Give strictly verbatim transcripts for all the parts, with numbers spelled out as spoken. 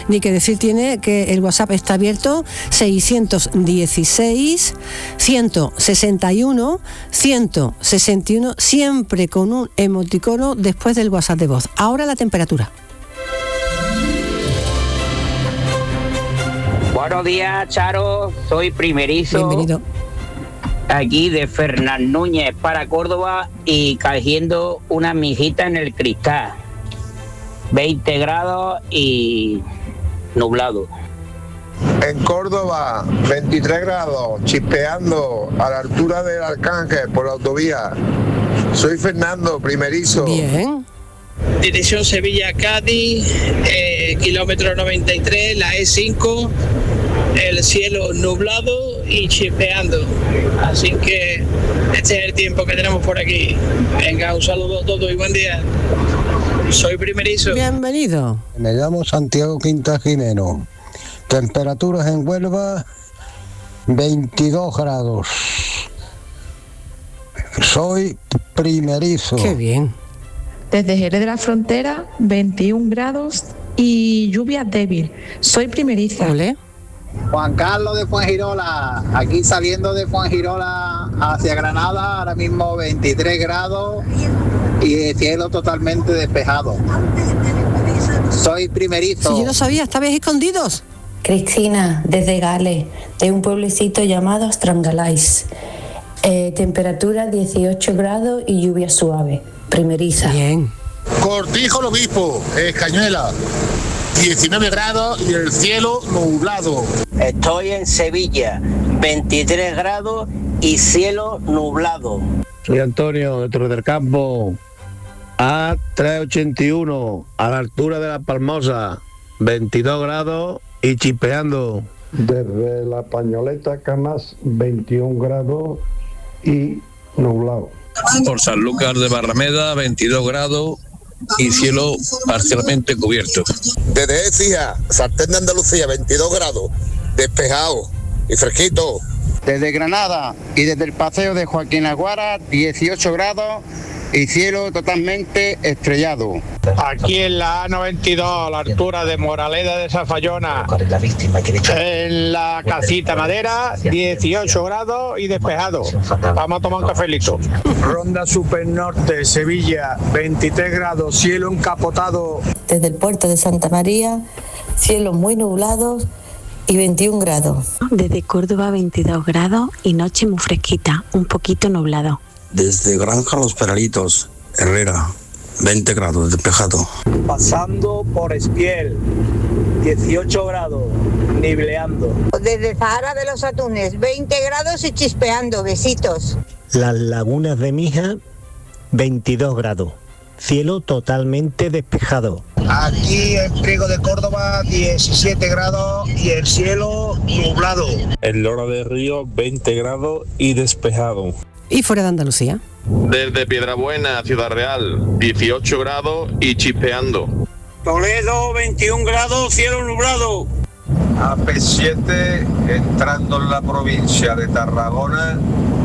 ni que decir tiene que el WhatsApp está abierto seiscientos dieciséis, ciento sesenta y uno, ciento sesenta y uno, siempre con un emoticono después del WhatsApp de voz. Ahora la temperatura. Buenos días, Charo, soy primerizo. Bienvenido. Aquí de Fernán Núñez para Córdoba y cogiendo una mijita en el Cristal. veinte grados y nublado. En Córdoba, veintitrés grados, chispeando a la altura del Arcángel por la autovía. Soy Fernando, primerizo. Bien. Dirección Sevilla-Cádiz, eh, kilómetro noventa y tres, la E cinco, el cielo nublado y chispeando. Así que este es el tiempo que tenemos por aquí. Venga, un saludo a todos y buen día. Soy primerizo. Bienvenido. Me llamo Santiago Quinta Jimeno. Temperaturas en Huelva, veintidós grados. Soy primerizo. Qué bien. Desde Jerez de la Frontera, veintiún grados y lluvia débil. Soy primeriza. Ole. Juan Carlos de Fuengirola, aquí saliendo de Fuengirola hacia Granada, ahora mismo veintitrés grados y el cielo totalmente despejado. Soy primerizo. Si yo no sabía, ¿estabais escondidos? Cristina, desde Gales, de un pueblecito llamado Strangalais. Eh, temperatura dieciocho grados y lluvia suave. Primeriza. Bien. Cortijo el Obispo, Escañuela, diecinueve grados y el cielo nublado. Estoy en Sevilla, veintitrés grados y cielo nublado. Soy Antonio de Torre del Campo, A trescientos ochenta y uno, a la altura de La Palmosa, veintidós grados y chispeando. Desde La Pañoleta, Camas, veintiún grados y nublado. Por San Lucas de Barrameda, veintidós grados y cielo parcialmente cubierto. Desde Écija, Sartén de Andalucía, veintidós grados, despejado y fresquito. Desde Granada y desde el paseo de Joaquín Aguara, dieciocho grados y cielo totalmente estrellado. Aquí en la A noventa y dos, a la altura de Moraleda de Zafallona, en la casita Madera, dieciocho grados y despejado. Vamos a tomar un cafelito. Ronda Supernorte, Sevilla, veintitrés grados, cielo encapotado. Desde el puerto de Santa María, cielos muy nublados y veintiún grados. Desde Córdoba, veintidós grados y noche muy fresquita, un poquito nublado. Desde Granja Los Peralitos, Herrera, veinte grados, despejado. Pasando por Espiel, dieciocho grados, nibleando. Desde Zahara de los Atunes, veinte grados y chispeando, besitos. Las Lagunas de Mija, veintidós grados, cielo totalmente despejado. Aquí en Priego de Córdoba, diecisiete grados y el cielo nublado. En Lora de Río, veinte grados y despejado. ¿Y fuera de Andalucía? Desde Piedrabuena, Ciudad Real, dieciocho grados y chispeando. Toledo, veintiún grados, cielo nublado. A P siete, entrando en la provincia de Tarragona,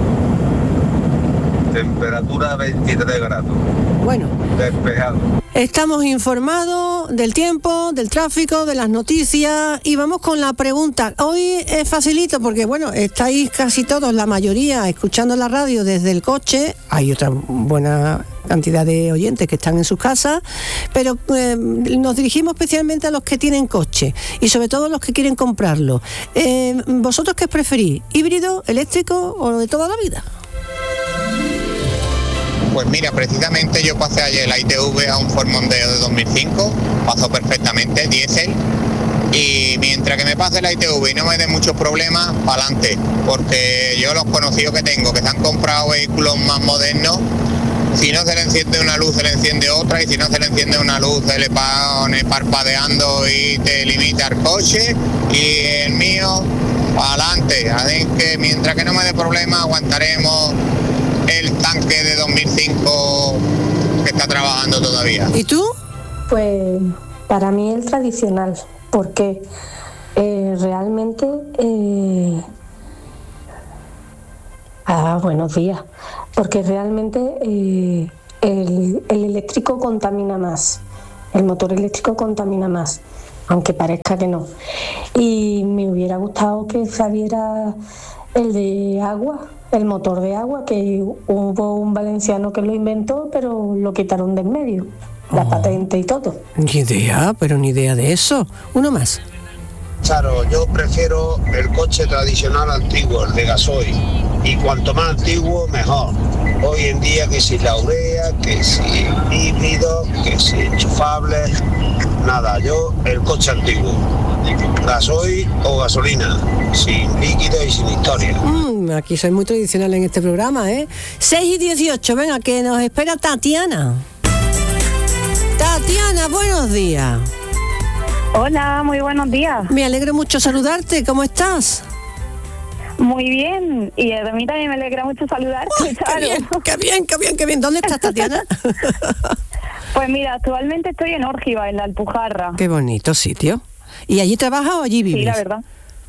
temperatura veintitrés grados. Bueno. Despejado. Estamos informados del tiempo, del tráfico, de las noticias y vamos con la pregunta. Hoy es facilito porque, bueno, estáis casi todos, la mayoría, escuchando la radio desde el coche. Hay otra buena cantidad de oyentes que están en sus casas, pero eh, nos dirigimos especialmente a los que tienen coche y sobre todo los que quieren comprarlo. Eh, ¿Vosotros qué preferís? ¿Híbrido, eléctrico o de toda la vida? Pues mira, precisamente yo pasé ayer la I T V a un Ford Mondeo de dos mil cinco, pasó perfectamente, diésel, y mientras que me pase la I T V y no me dé muchos problemas, para adelante, porque yo los conocidos que tengo, que se han comprado vehículos más modernos, si no se le enciende una luz, se le enciende otra, y si no se le enciende una luz, se le pone parpadeando y te limita el coche, y el mío, para adelante, así que mientras que no me dé problemas, aguantaremos el tanque de dos mil cinco que está trabajando todavía. ¿Y tú? Pues para mí el tradicional, porque eh, realmente... Eh... Ah, buenos días. Porque realmente eh, el, el eléctrico contamina más, el motor eléctrico contamina más. aunque parezca que no. Y me hubiera gustado que saliera el de agua, el motor de agua, que hubo un valenciano que lo inventó, pero lo quitaron del medio, la Oh. patente y todo. Ni idea, pero ni idea de eso. Uno más. Claro, yo prefiero el coche tradicional antiguo, el de gasoil. Y cuanto más antiguo, mejor. Hoy en día que si la urea, que si híbrido, que si enchufable. Nada, yo el coche antiguo. Gasoil o gasolina, sin líquido y sin historia. Mm, aquí soy muy tradicional en este programa, ¿eh? seis y dieciocho, venga, que nos espera Tatiana. Tatiana, buenos días. Hola, muy buenos días. Me alegro mucho saludarte, ¿cómo estás? Muy bien, y a mí también me alegra mucho saludarte, Ay, claro. Qué bien, qué bien, qué bien, qué bien. ¿Dónde estás, Tatiana? Pues mira, actualmente estoy en Órgiva, en la Alpujarra. Qué bonito sitio. ¿Y allí trabajas o allí vives? Sí, la verdad.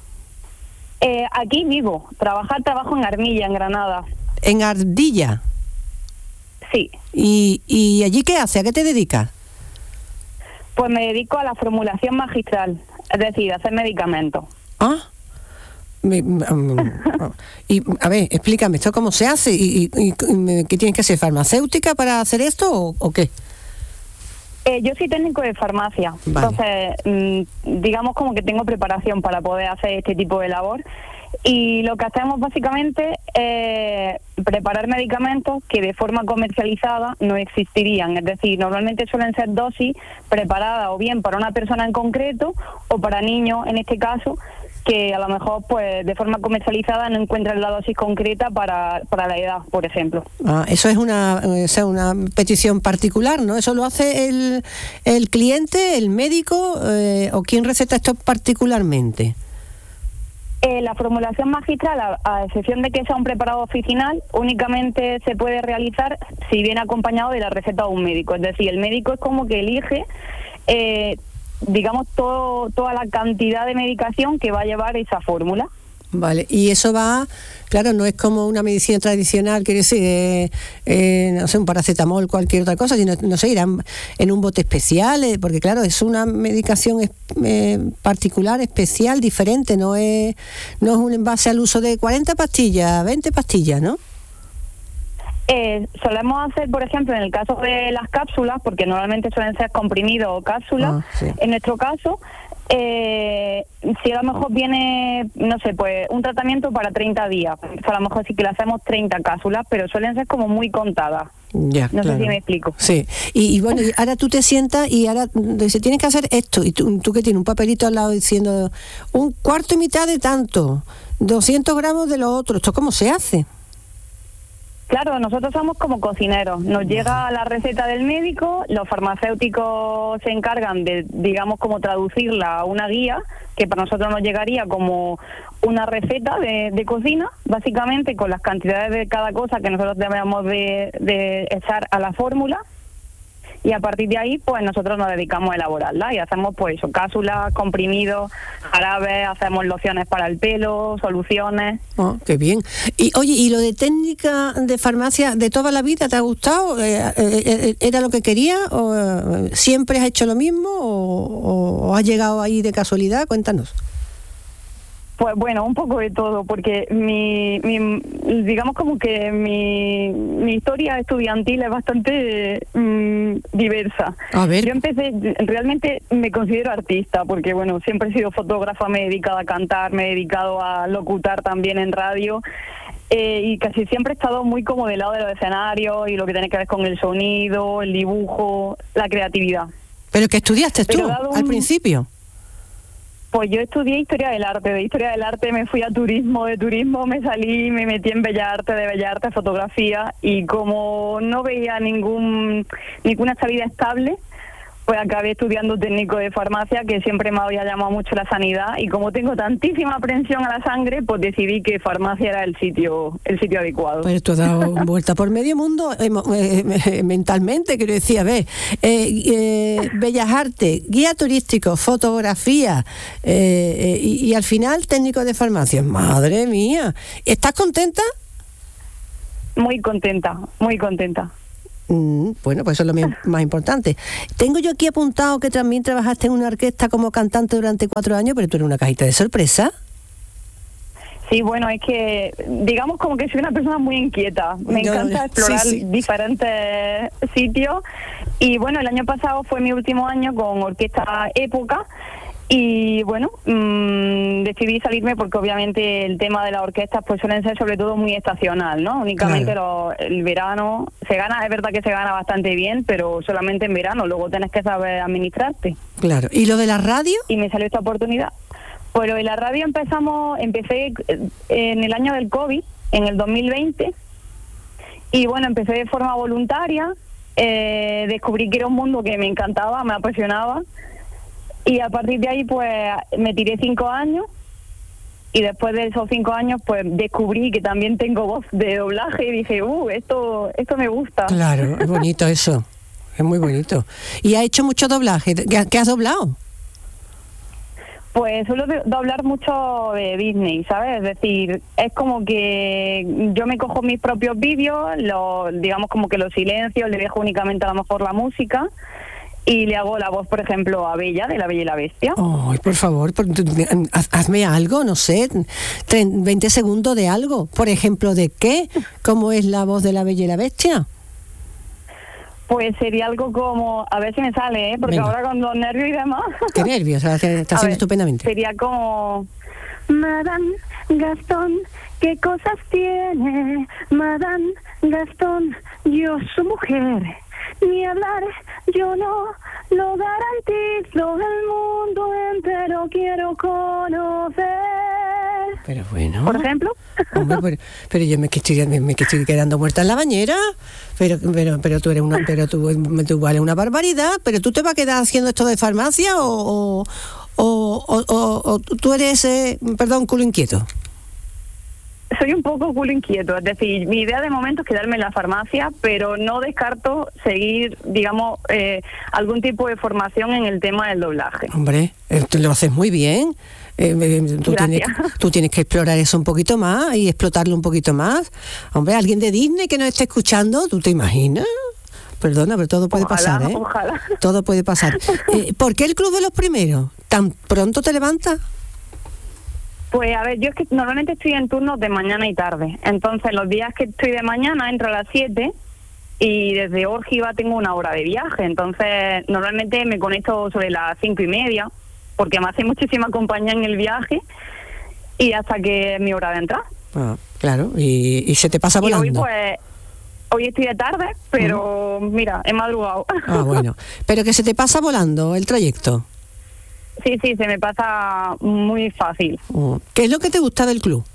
Eh, aquí vivo, trabajar, trabajo en Armilla, en Granada. En Ardilla. Sí. ¿Y, y allí qué haces? ¿A qué te dedicas? Pues me dedico a la formulación magistral, es decir, a hacer medicamentos. Ah. Me- um, y a ver, explícame esto cómo se hace y, y- y qué tienes que ser, farmacéutica para hacer esto o, o qué. Eh, yo soy técnico de farmacia, Vale. entonces mm, digamos como que tengo preparación para poder hacer este tipo de labor, y lo que hacemos básicamente es preparar medicamentos que de forma comercializada no existirían, es decir, normalmente suelen ser dosis preparadas o bien para una persona en concreto o para niños en este caso, que a lo mejor pues de forma comercializada no encuentran la dosis concreta para, para la edad, por ejemplo. Ah, eso es una, o sea, una petición particular, ¿no? ¿Eso lo hace el, el cliente, el médico eh, o quién receta esto particularmente? Eh, la formulación magistral, a, a excepción de que sea un preparado oficinal, únicamente se puede realizar si viene acompañado de la receta de un médico. Es decir, el médico es como que elige, eh, digamos, todo, toda la cantidad de medicación que va a llevar esa fórmula. Vale, y eso va, claro, no es como una medicina tradicional, quiere decir, eh, eh, no sé, un paracetamol, cualquier otra cosa, sino, no sé, irán en un bote especial, eh, porque claro, es una medicación es- eh, particular, especial, diferente, no es, no es un envase al uso de cuarenta pastillas, veinte pastillas, ¿no? Eh, solemos hacer, por ejemplo, en el caso de las cápsulas, porque normalmente suelen ser comprimidos o cápsulas, Ah, sí. en nuestro caso, eh, si a lo mejor viene, no sé, pues un tratamiento para treinta días, pues a lo mejor sí que le hacemos treinta cápsulas, pero suelen ser como muy contadas. Ya, No sé claro. si me explico. Sí, y, y bueno, y ahora tú te sientas y ahora se tienes que hacer esto, y tú, tú que tienes un papelito al lado diciendo un cuarto y mitad de tanto, doscientos gramos de lo otro, ¿esto cómo se hace? Claro, nosotros somos como cocineros. Nos llega la receta del médico, los farmacéuticos se encargan de, digamos, como traducirla a una guía, que para nosotros nos llegaría como una receta de, de cocina, básicamente con las cantidades de cada cosa que nosotros debemos de, de echar a la fórmula. Y a partir de ahí, pues nosotros nos dedicamos a elaborarla y hacemos, pues, eso, cápsulas, comprimidos, jarabes, hacemos lociones para el pelo, soluciones. Oh, qué bien. Y oye, ¿y lo de técnica de farmacia de toda la vida te ha gustado? Eh, eh, eh, ¿Era lo que querías? ¿O eh, siempre has hecho lo mismo? ¿O, o- o has llegado ahí de casualidad? Cuéntanos. Pues bueno, un poco de todo, porque mi, mi digamos como que mi, mi historia estudiantil es bastante mm, diversa. A ver. Yo empecé, realmente me considero artista, porque bueno, siempre he sido fotógrafa, me he dedicado a cantar, me he dedicado a locutar también en radio, eh, y casi siempre he estado muy como del lado de los escenarios y lo que tiene que ver con el sonido, el dibujo, la creatividad. ¿Pero qué estudiaste tú Pero dado al un- principio? Pues yo estudié Historia del Arte, de Historia del Arte me fui a Turismo, de Turismo me salí, me metí en Bellas Artes, de Bellas Artes Fotografía, y como no veía ningún ninguna salida estable, pues acabé estudiando técnico de farmacia, que siempre me había llamado mucho la sanidad, y como tengo tantísima aprensión a la sangre, pues decidí que farmacia era el sitio el sitio adecuado. Pues tú has dado vuelta por medio mundo eh, eh, mentalmente, quiero decir, a ver, eh, eh, Bellas Artes, guía turístico, fotografía eh, eh, y, y al final técnico de farmacia. Madre mía, ¿estás contenta? Muy contenta, muy contenta. Mm, bueno, pues eso es lo mi- más importante. Tengo yo aquí apuntado que también trabajaste en una orquesta como cantante durante cuatro años, pero tú eres una cajita de sorpresa. Sí, bueno, es que digamos como que soy una persona muy inquieta. Me Yo- encanta explorar sí, sí. diferentes sitios. Y bueno, el año pasado fue mi último año con Orquesta Época. Y bueno, mmm, decidí salirme porque obviamente el tema de las orquestas pues suelen ser sobre todo muy estacional, ¿no? Únicamente lo- el verano se gana, es verdad que se gana bastante bien, pero solamente en verano, luego tienes que saber administrarte. Claro. ¿Y lo de la radio? Y me salió esta oportunidad. Pues lo de la radio empezamos, empecé eh, en el año del COVID, en el dos mil veinte, y bueno, empecé de forma voluntaria, eh, descubrí que era un mundo que me encantaba, me apasionaba, y a partir de ahí pues me tiré cinco años, y después de esos cinco años pues descubrí que también tengo voz de doblaje, y dije, uh, esto, esto me gusta. Claro, es bonito eso. Es muy bonito. ¿Y ha hecho mucho doblaje? ¿Qué, qué has doblado? Pues suelo de- doblar mucho de Disney, ¿sabes? Es decir, es como que yo me cojo mis propios vídeos, lo, digamos como que los silencio, le dejo únicamente a lo mejor la música y le hago la voz, por ejemplo, a Bella, de La Bella y la Bestia. Ay, por favor, por- tú- haz- hazme algo, no sé, tre- veinte segundos de algo. Por ejemplo, ¿de qué? ¿Cómo es la voz de La Bella y la Bestia? Pues sería algo como, a ver si me sale, ¿eh? Porque Venga. ahora con los nervios y demás. Qué nervios, o sea, que está A haciendo ver, estupendamente. Sería como... Madame Gastón, ¿qué cosas tiene? Madame Gastón, yo su mujer. Ni hablar, yo no lo garantizo. El mundo entero quiero conocer. Pero bueno. ¿Por ejemplo? Hombre, pero, pero yo me que estoy, me, me que estoy quedando muerta en la bañera. Pero, pero, pero tú eres una, pero tú, tú vales una barbaridad. Pero tú te vas a quedar haciendo esto de farmacia o, o, o, o, o- o tú eres, eh, perdón, culo inquieto. Soy un poco culo inquieto, es decir, mi idea de momento es quedarme en la farmacia, pero no descarto seguir, digamos, eh, algún tipo de formación en el tema del doblaje. Hombre, eh, tú lo haces muy bien. Eh, eh, tú, tienes, Gracias. tú tienes que explorar eso un poquito más y explotarlo un poquito más. Hombre, alguien de Disney que nos esté escuchando, ¿tú te imaginas? Perdona, pero todo puede Ojalá, pasar, ¿eh? ojalá. Todo puede pasar. Eh, ¿Por qué el Club de los Primeros? ¿Tan pronto te levantas? Pues a ver, yo es que normalmente estoy en turnos de mañana y tarde. Entonces, los días que estoy de mañana entro a las siete y desde Órgiva tengo una hora de viaje. Entonces, normalmente me conecto sobre las cinco y media, porque me hace muchísima compañía en el viaje y hasta que es mi hora de entrar. Ah, claro, y, y se te pasa Y hoy, volando. pues, hoy estoy de tarde, pero mira, he madrugado. Ah, bueno. Pero que se te pasa volando el trayecto. Sí, sí, se me pasa muy fácil. Mm. ¿Qué es lo que te gusta del club?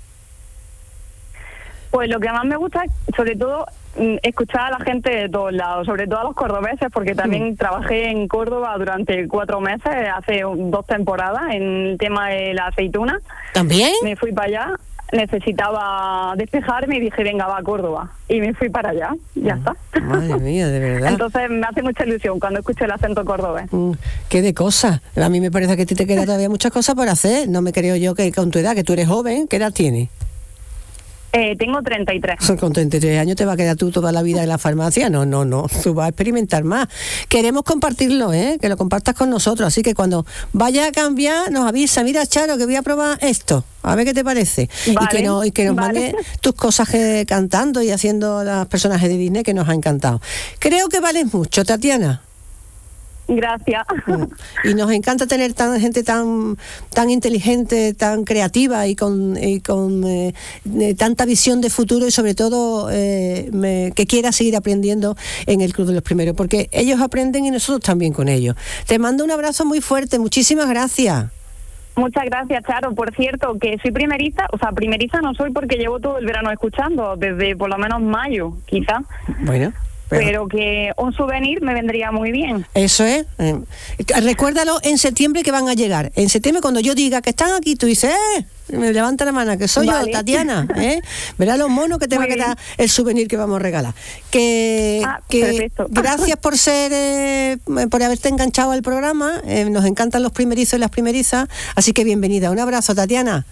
Pues lo que más me gusta es, sobre todo, mm, escuchar a la gente de todos lados, sobre todo a los cordobeses, porque también trabajé en Córdoba durante cuatro meses, hace un- dos temporadas, en el tema de la aceituna. ¿También? Me fui para allá, necesitaba despejarme y dije, venga, va a Córdoba. Y me fui para allá, ya está. Madre mía, de verdad. Entonces me hace mucha ilusión cuando escucho el acento cordobés. Mm, qué de cosas. A mí me parece que a ti te queda todavía muchas cosas por hacer. No me creo yo que con tu edad, que tú eres joven, ¿qué edad tienes? Eh, tengo treinta y tres. Con treinta y tres años te va a quedar tú toda la vida en la farmacia. No, no, no. Tú vas a experimentar más. Queremos compartirlo, ¿eh? Que lo compartas con nosotros. Así que cuando vaya a cambiar, nos avisa. Mira, Charo, que voy a probar esto. A ver qué te parece. y Vale, que, no, y que nos vale. mande tus cosas que- cantando y haciendo los personajes de Disney, que nos ha encantado. Creo que vales mucho, Tatiana. Gracias. Y nos encanta tener tan gente tan tan inteligente, tan creativa y con, y con eh, eh, tanta visión de futuro y sobre todo eh, me- que quiera seguir aprendiendo en el Club de los Primeros, porque ellos aprenden y nosotros también con ellos. Te mando un abrazo muy fuerte, muchísimas gracias. Muchas gracias, Charo. Por cierto, que soy primeriza, o sea, primeriza no soy porque llevo todo el verano escuchando, desde por lo menos mayo, quizá, Bueno. pero que un souvenir me vendría muy bien. Eso es. Eh, recuérdalo en septiembre que van a llegar. En septiembre, cuando yo diga que están aquí, tú dices, ¡eh! Me levanta la mano, que soy Vale. yo, Tatiana. ¿eh? Verás los monos que te Muy va a quedar el souvenir que vamos a regalar. Que, Ah, que perfecto. gracias por ser, eh, por haberte enganchado al programa. Eh, nos encantan los primerizos y las primerizas. Así que bienvenida. Un abrazo, Tatiana.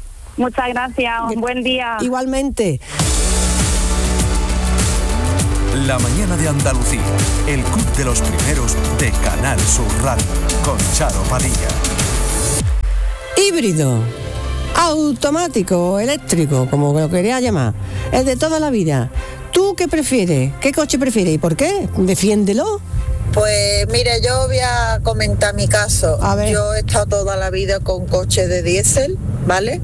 Muchas gracias. Un buen día. Igualmente. La mañana de Andalucía, el club de los primeros de Canal Sur Radio, con Charo Padilla. Híbrido, automático, eléctrico, como lo quería llamar, el de toda la vida. ¿Tú qué prefieres? ¿Qué coche prefieres y por qué? Defiéndelo. Pues mire, yo voy a comentar mi caso. A ver. Yo he estado toda la vida con coches de diésel, ¿vale?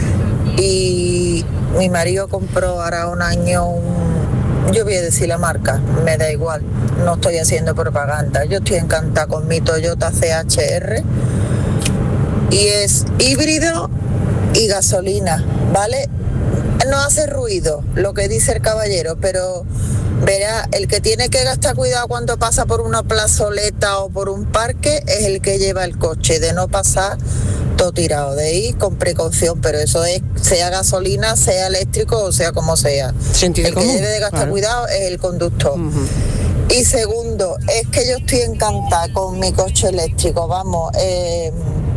Y mi marido compró ahora un año un... Yo voy a decir la marca, me da igual, no estoy haciendo propaganda. Yo estoy encantada con mi Toyota C H R y es híbrido y gasolina, ¿vale? No hace ruido, lo que dice el caballero, pero verá, el que tiene que gastar cuidado cuando pasa por una plazoleta o por un parque es el que lleva el coche, de no pasar todo tirado, de ir con precaución, pero eso es, sea gasolina, sea eléctrico o sea como sea. Sentido el que común, debe de gastar claro. cuidado es el conductor. Uh-huh. Y segundo, es que yo estoy encantada con mi coche eléctrico, vamos, eh,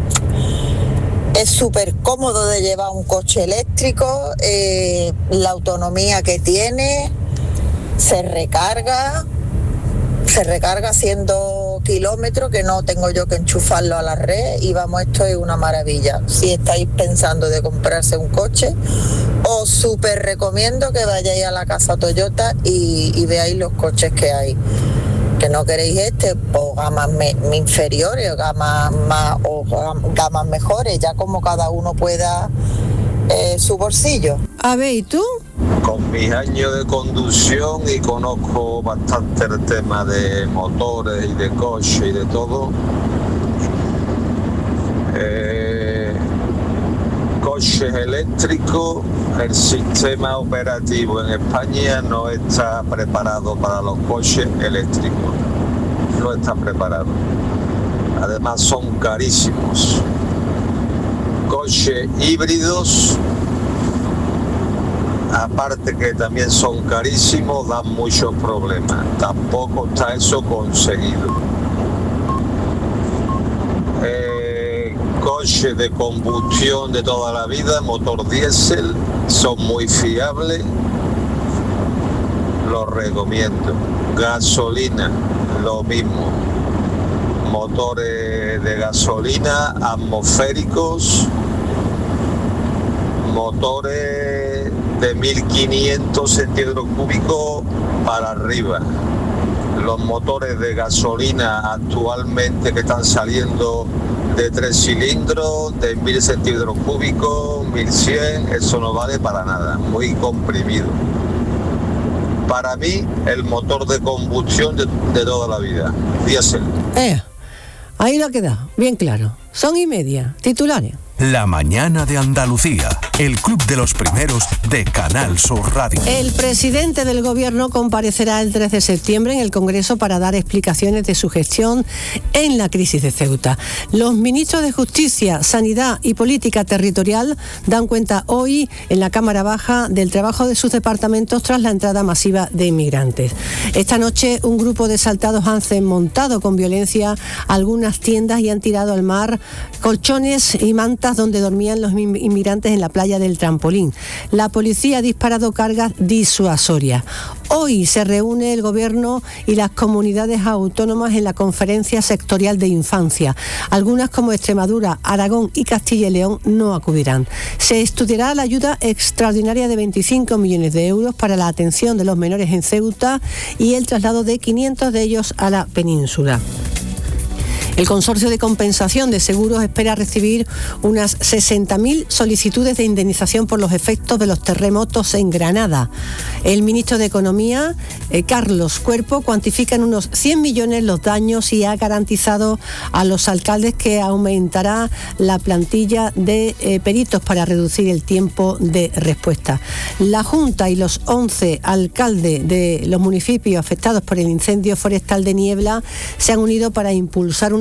es súper cómodo de llevar un coche eléctrico, eh, la autonomía que tiene, se recarga, se recarga haciendo kilómetros que no tengo yo que enchufarlo a la red y vamos, esto es una maravilla. Si estáis pensando de comprarse un coche, os súper recomiendo que vayáis a la casa Toyota y, y veáis los coches que hay. Que no queréis este, pues gamas me, inferiores, gamas más o gamas mejores, ya como cada uno pueda eh, su bolsillo. A ver, ¿y tú? Con mis años de conducción y conozco bastante el tema de motores y de coche y de todo. Eh, coches eléctricos, el sistema operativo en España no está preparado para los coches eléctricos, no está preparado. Además son carísimos. Coches híbridos, aparte que también son carísimos, dan muchos problemas. Tampoco está eso conseguido. Eh, coches de combustión de toda la vida, motor diésel, son muy fiables, los recomiendo. Gasolina, lo mismo. Motores de gasolina atmosféricos, motores de mil quinientos centímetros cúbicos para arriba. Los motores de gasolina actualmente que están saliendo de tres cilindros, de mil centímetros cúbicos, mil cien, eso no vale para nada, muy comprimido. Para mí, el motor de combustión de, de toda la vida, diésel. Eh, ahí lo ha quedado, bien claro. Son y media, titulares. La mañana de Andalucía, el club de los primeros de Canal Sur Radio. El presidente del gobierno comparecerá el tres de septiembre en el Congreso para dar explicaciones de su gestión en la crisis de Ceuta. Los ministros de Justicia, Sanidad y Política Territorial dan cuenta hoy en la Cámara Baja del trabajo de sus departamentos tras la entrada masiva de inmigrantes. Esta noche un grupo de exaltados han desmontado con violencia algunas tiendas y han tirado al mar colchones y mantas donde dormían los inmigrantes en la playa del Trampolín. La policía ha disparado cargas disuasorias. Hoy se reúne el gobierno y las comunidades autónomas en la conferencia sectorial de infancia. Algunas como Extremadura, Aragón y Castilla y León no acudirán. Se estudiará la ayuda extraordinaria de veinticinco millones de euros para la atención de los menores en Ceuta y el traslado de quinientos de ellos a la península. El Consorcio de Compensación de Seguros espera recibir unas sesenta mil solicitudes de indemnización por los efectos de los terremotos en Granada. El ministro de Economía, eh, Carlos Cuerpo, cuantifica en unos cien millones los daños y ha garantizado a los alcaldes que aumentará la plantilla de eh, peritos para reducir el tiempo de respuesta. La Junta y los once alcaldes de los municipios afectados por el incendio forestal de Niebla se han unido para impulsar una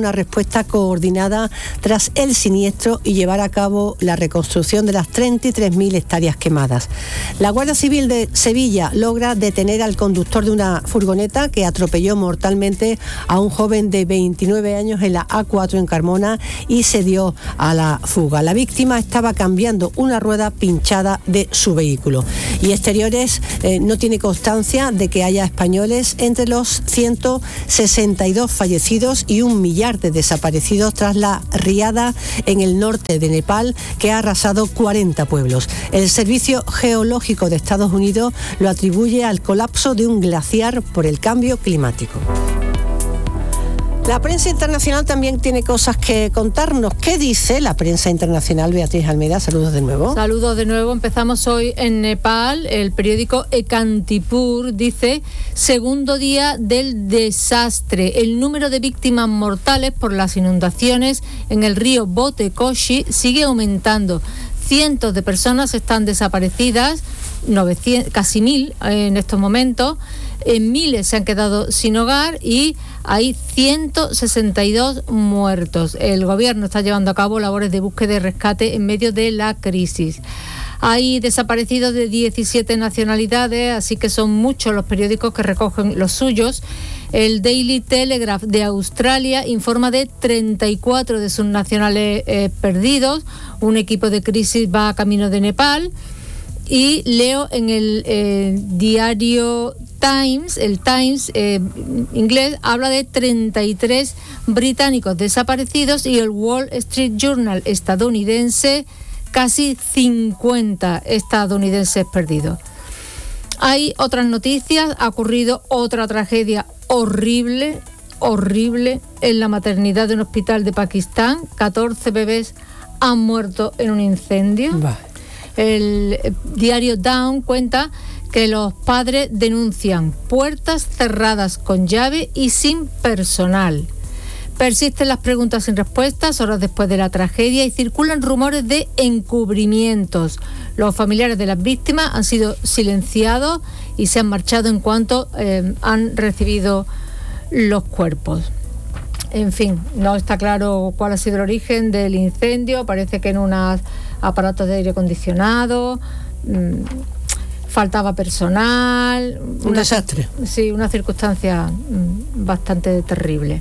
una respuesta coordinada tras el siniestro y llevar a cabo la reconstrucción de las treinta y tres mil hectáreas quemadas. La Guardia Civil de Sevilla logra detener al conductor de una furgoneta que atropelló mortalmente a un joven de veintinueve años en la A cuatro en Carmona y se dio a la fuga. La víctima estaba cambiando una rueda pinchada de su vehículo. Y Exteriores eh, no tiene constancia de que haya españoles entre los ciento sesenta y dos fallecidos y un millar de desaparecidos tras la riada en el norte de Nepal que ha arrasado cuarenta pueblos. El Servicio Geológico de Estados Unidos lo atribuye al colapso de un glaciar por el cambio climático. La prensa internacional también tiene cosas que contarnos. ¿Qué dice la prensa internacional? Beatriz Almeida, saludos de nuevo. Saludos de nuevo. Empezamos hoy en Nepal. El periódico Ekantipur dice: segundo día del desastre. El número de víctimas mortales por las inundaciones en el río Botekoshi sigue aumentando. Cientos de personas están desaparecidas, novecientos, casi mil en estos momentos. En miles se han quedado sin hogar y hay ciento sesenta y dos muertos. El gobierno está llevando a cabo labores de búsqueda y rescate en medio de la crisis. Hay desaparecidos de diecisiete nacionalidades, así que son muchos los periódicos que recogen los suyos. El Daily Telegraph de Australia informa de treinta y cuatro de sus nacionales eh, perdidos. Un equipo de crisis va a camino de Nepal. Y leo en el eh, diario Times, el Times eh, inglés, habla de treinta y tres británicos desaparecidos y el Wall Street Journal estadounidense, casi cincuenta estadounidenses perdidos. Hay otras noticias, ha ocurrido otra tragedia horrible, horrible, en la maternidad de un hospital de Pakistán. catorce bebés han muerto en un incendio. Bah. El diario Dawn cuenta que los padres denuncian puertas cerradas con llave y sin personal. Persisten las preguntas sin respuestas horas después de la tragedia y circulan rumores de encubrimientos. Los familiares de las víctimas han sido silenciados y se han marchado en cuanto eh, han recibido los cuerpos. En fin, no está claro cuál ha sido el origen del incendio. Parece que en unos aparatos de aire acondicionado, mmm, faltaba personal. Un una, desastre. Sí, una circunstancia mmm, bastante terrible.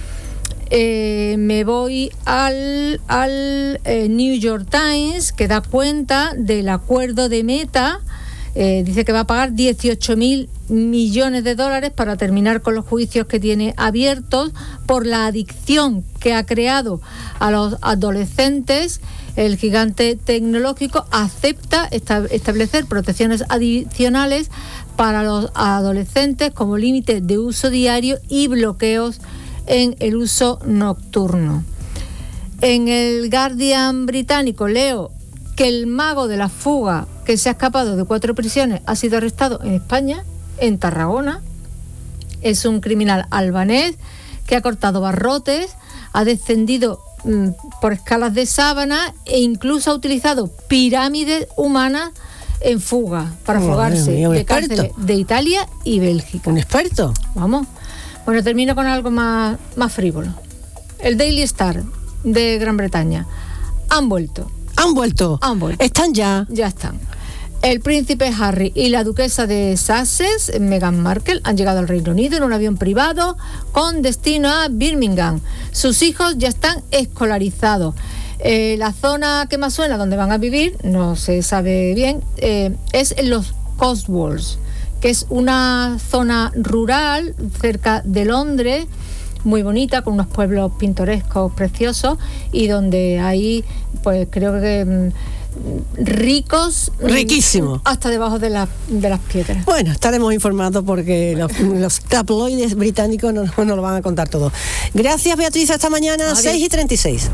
Eh, me voy al, al eh, New York Times, que da cuenta del acuerdo de Meta. Eh, dice que va a pagar dieciocho mil millones de dólares para terminar con los juicios que tiene abiertos por la adicción que ha creado a los adolescentes. El gigante tecnológico acepta esta, establecer protecciones adicionales para los adolescentes como límite de uso diario y bloqueos en el uso nocturno. En el Guardian británico leo que el mago de la fuga que se ha escapado de cuatro prisiones ha sido arrestado en España, en Tarragona. Es un criminal albanés que ha cortado barrotes, ha descendido mmm, por escalas de sábana e incluso ha utilizado pirámides humanas en fuga, para oh, fugarse mío, de cárceles de Italia y Bélgica. Un experto. Vamos. Bueno, termino con algo más, más frívolo. El Daily Star de Gran Bretaña. Han vuelto. Han vuelto. Han vuelto. Están ya. Ya están. El príncipe Harry y la duquesa de Sussex, Meghan Markle, han llegado al Reino Unido en un avión privado con destino a Birmingham. Sus hijos ya están escolarizados. Eh, la zona que más suena donde van a vivir, no se sabe bien, eh, es en los Cotswolds, que es una zona rural cerca de Londres, muy bonita, con unos pueblos pintorescos preciosos y donde hay, pues creo que mmm, ricos, riquísimo, hasta debajo de, la, de las piedras. Bueno, estaremos informados porque los, los tabloides británicos nos, nos lo van a contar todo. Gracias, Beatriz, hasta mañana. Adiós. seis y treinta y seis.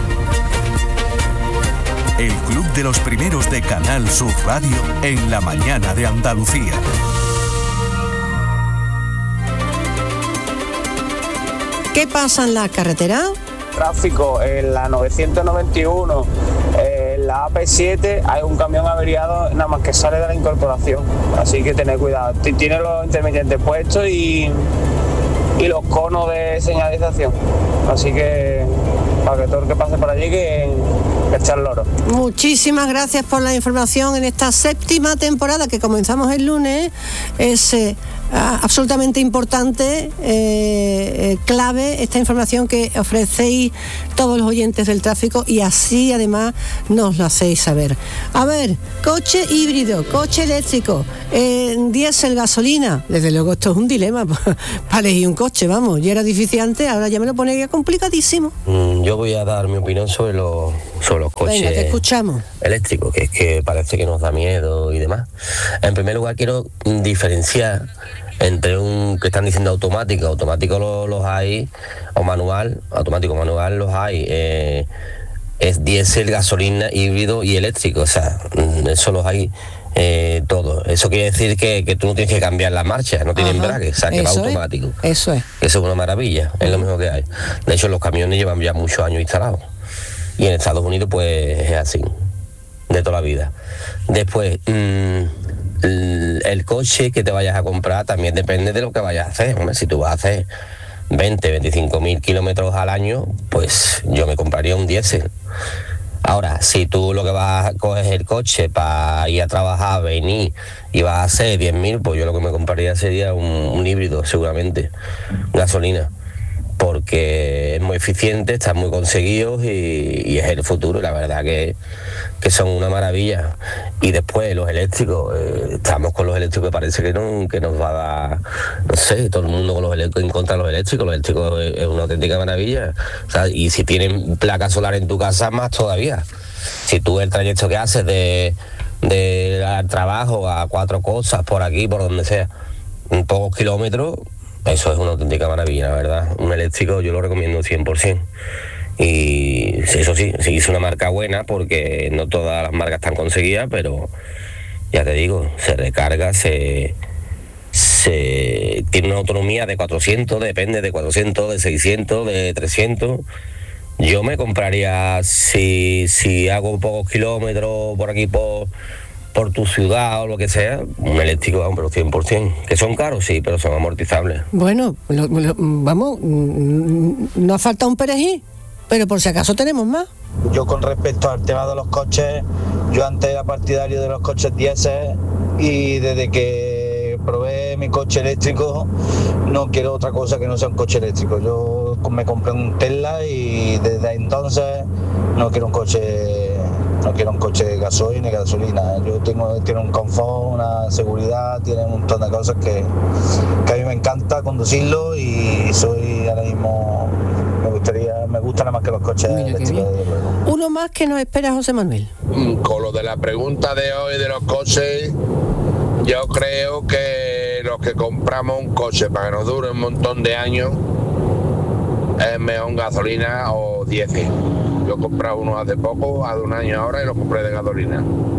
El Club de los Primeros de Canal Sur Radio en la mañana de Andalucía. ¿Qué pasa en la carretera? Tráfico en la novecientos noventa y uno, en la A P siete hay un camión averiado nada más que sale de la incorporación, así que tened cuidado. Tiene los intermitentes puestos y, y los conos de señalización. Así que para que todo el que pase por allí que, que echar loro. Muchísimas gracias por la información en esta séptima temporada que comenzamos el lunes. Es eh, absolutamente importante, eh, eh, clave esta información que ofrecéis todos los oyentes del tráfico y así además nos lo hacéis saber. A ver, coche híbrido, coche eléctrico, eh, diésel, gasolina. Desde luego esto es un dilema para elegir un coche, vamos. Ya era difícil antes, ahora ya me lo pone ya complicadísimo. Mm, yo voy a dar mi opinión sobre los, sobre los coches. Venga, te escuchamos. Eléctricos, que es que parece que nos da miedo y demás. En primer lugar quiero diferenciar entre un que están diciendo automático, automático los, los hay, o manual, automático manual los hay, eh, es diésel, gasolina, híbrido y eléctrico, o sea, eso los hay eh, todo. Eso quiere decir que, que tú no tienes que cambiar la marcha, no tiene embrague, o sea, que va automático. Es, eso es. Eso es una maravilla, es lo mismo que hay. De hecho, los camiones llevan ya muchos años instalados. Y en Estados Unidos, pues, es así, de toda la vida. Después, mmm, el, el coche que te vayas a comprar también depende de lo que vayas a hacer. Hombre, si tú vas a hacer veinte, veinticinco mil kilómetros al año, pues yo me compraría un diésel. Ahora, si tú lo que vas a coger es el coche para ir a trabajar, venir y vas a hacer diez mil, pues yo lo que me compraría sería un, un híbrido, seguramente, gasolina, porque es muy eficiente, están muy conseguidos y, y es el futuro, y la verdad que, que son una maravilla. Y después los eléctricos, eh, estamos con los eléctricos que parece que, no, que nos va a dar, no sé, todo el mundo con los eléctricos, en contra de los eléctricos, los eléctricos es, es una auténtica maravilla. O sea, y si tienen placa solar en tu casa, más todavía. Si tú el trayecto que haces de, de al trabajo a cuatro cosas, por aquí, por donde sea, en pocos kilómetros, eso es una auténtica maravilla, la verdad. Un eléctrico yo lo recomiendo cien por ciento. Y eso sí, sí es una marca buena porque no todas las marcas están conseguidas, pero ya te digo, se recarga, se, se tiene una autonomía de cuatrocientos, depende de cuatrocientos, de seiscientos, de trescientos. Yo me compraría, si, si hago pocos kilómetros por aquí, por... por tu ciudad o lo que sea, un eléctrico, vamos, pero cien por ciento. Que son caros, sí, pero son amortizables. Bueno, lo, lo, vamos, no ha faltado un perejil, pero por si acaso tenemos más. Yo con respecto al tema de los coches, yo antes era partidario de los coches diésel y desde que probé mi coche eléctrico no quiero otra cosa que no sea un coche eléctrico. Yo me compré un Tesla y desde entonces no quiero un coche no quiero un coche de gasoil ni gasolina. Yo tengo tiene un confort, una seguridad, tiene un montón de cosas que, que a mí me encanta conducirlo y soy ahora mismo me gustaría me gustan nada más que los coches eléctricos. Uno más que nos espera José Manuel. Con lo de la pregunta de hoy de los coches, yo creo que los que compramos un coche para que nos dure un montón de años es mejor gasolina o diésel. Yo compré uno hace poco, hace un año ahora, y lo compré de gasolina.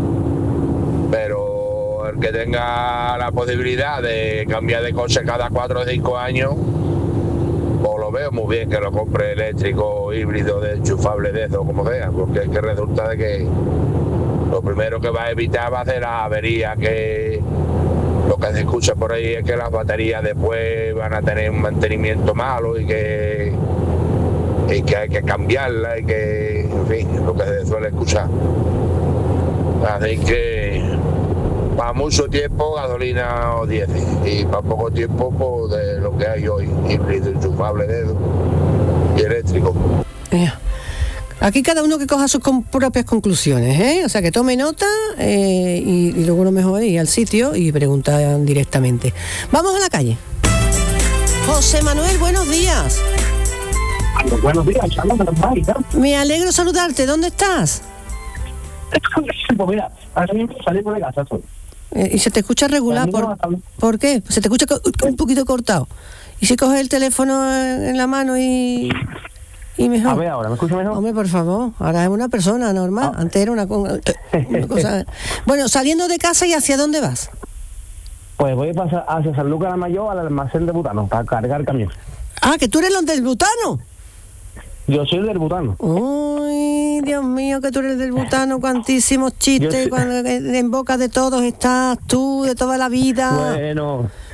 Pero el que tenga la posibilidad de cambiar de coche cada cuatro o cinco años, pues lo veo muy bien que lo compre eléctrico, híbrido, de enchufable de eso, como sea, porque es que resulta de que lo primero que va a evitar va a ser la avería, que lo que se escucha por ahí es que las baterías después van a tener un mantenimiento malo y que y que hay que cambiarla y que, en fin, lo que se suele escuchar. Así que para mucho tiempo gasolina o diésel y para poco tiempo pues, de lo que hay hoy, híbrido, enchufable, dedo y eléctrico. Yeah. Aquí cada uno que coja sus con, propias conclusiones, ¿eh? O sea, que tome nota eh, y, y luego lo mejor es ir al sitio y preguntar directamente. Vamos a la calle. José Manuel, buenos días. Buenos días, Charlotte. Me alegro saludarte. ¿Dónde estás? Pues mira, ahora mismo salí por la casa. Soy. Eh, y se te escucha regular. ¿Por, ¿por qué? Se te escucha un poquito cortado. ¿Y si coges el teléfono en la mano y, y mejor? A ver, ahora, ¿me escucha mejor? Hombre, por favor. Ahora es una persona normal. Ah. Antes era una, una cosa... Bueno, saliendo de casa, ¿y hacia dónde vas? Pues voy a pasar hacia San Lucas de Mayor al almacén de butano para cargar el camión. Ah, que tú eres los del butano. Yo soy el del butano. Uy, Dios mío, que tú eres del butano, cuantísimos chistes, cuando en boca de todos estás tú, de toda la vida. Bueno,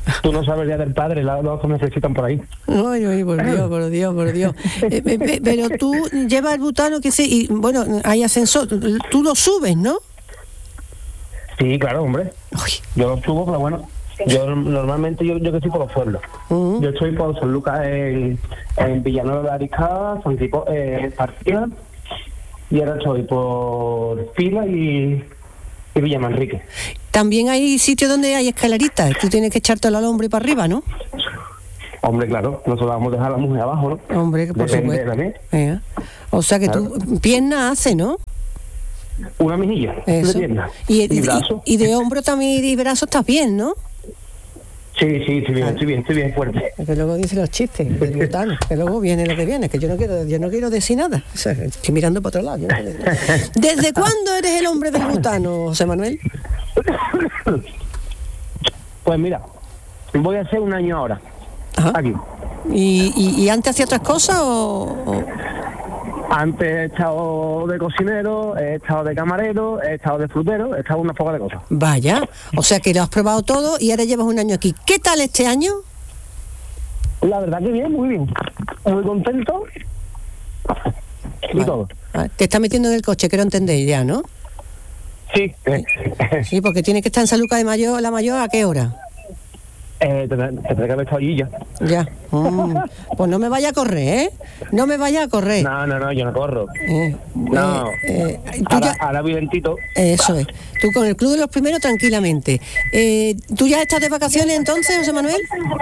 Tú no sabes el día del padre, los que necesitan por ahí. Ay, ay, por Dios, por Dios, por Dios. Eh, eh, pero tú llevas el butano, que sé, y bueno, hay ascensor, tú lo subes, ¿no? Sí, claro, hombre. Uy. Yo lo subo, pero bueno, yo normalmente yo, yo que estoy por los pueblos. Uh-huh. Yo estoy por San Lucas, en, en Villanueva de Ariscada, San Tipo, eh, Partida, y ahora estoy por Fila y, y Villamanrique. También hay sitios donde hay escaleritas, tú tienes que echártelo al hombro y para arriba, ¿no? Hombre, claro, nosotros vamos a dejar a la mujer abajo, ¿no? Hombre, por Depende supuesto. De eh. O sea que claro. Tu pierna hace, ¿no? Una mejilla Eso. de pierna. Y, y, y, brazo. y de hombro también y brazo estás bien, ¿no? Sí, sí, estoy bien, estoy bien, estoy bien fuerte. Que luego dice los chistes del butano, que luego viene lo que viene, que yo no quiero, yo no quiero decir nada. O sea, estoy mirando para otro lado. Yo no ¿Desde cuándo eres el hombre del butano, José Manuel? Pues mira, voy a hacer un año ahora. Ajá. Aquí. ¿Y, y, y antes hacía otras cosas o...? o... Antes he estado de cocinero, he estado de camarero, he estado de frutero, he estado unas pocas de cosas. Vaya, o sea que lo has probado todo y ahora llevas un año aquí. ¿Qué tal este año? La verdad que bien, muy bien. Muy contento. Y vale. Todo. Vale. Te estás metiendo en el coche, quiero entender ya, ¿no? Sí. Sí, porque tienes que estar en San Lucas de Mayor, la Mayor, ¿a qué hora? Eh, tendré que haber estado allí ya. Ya. Mm. Pues no me vaya a correr, ¿eh? No me vaya a correr. No, no, no, yo no corro. Eh, no. Eh, eh, ahora, ya... ahora voy lentito. Eso es. Tú con el Club de los Primeros tranquilamente. Eh, ¿Tú ya estás de vacaciones entonces, José Manuel?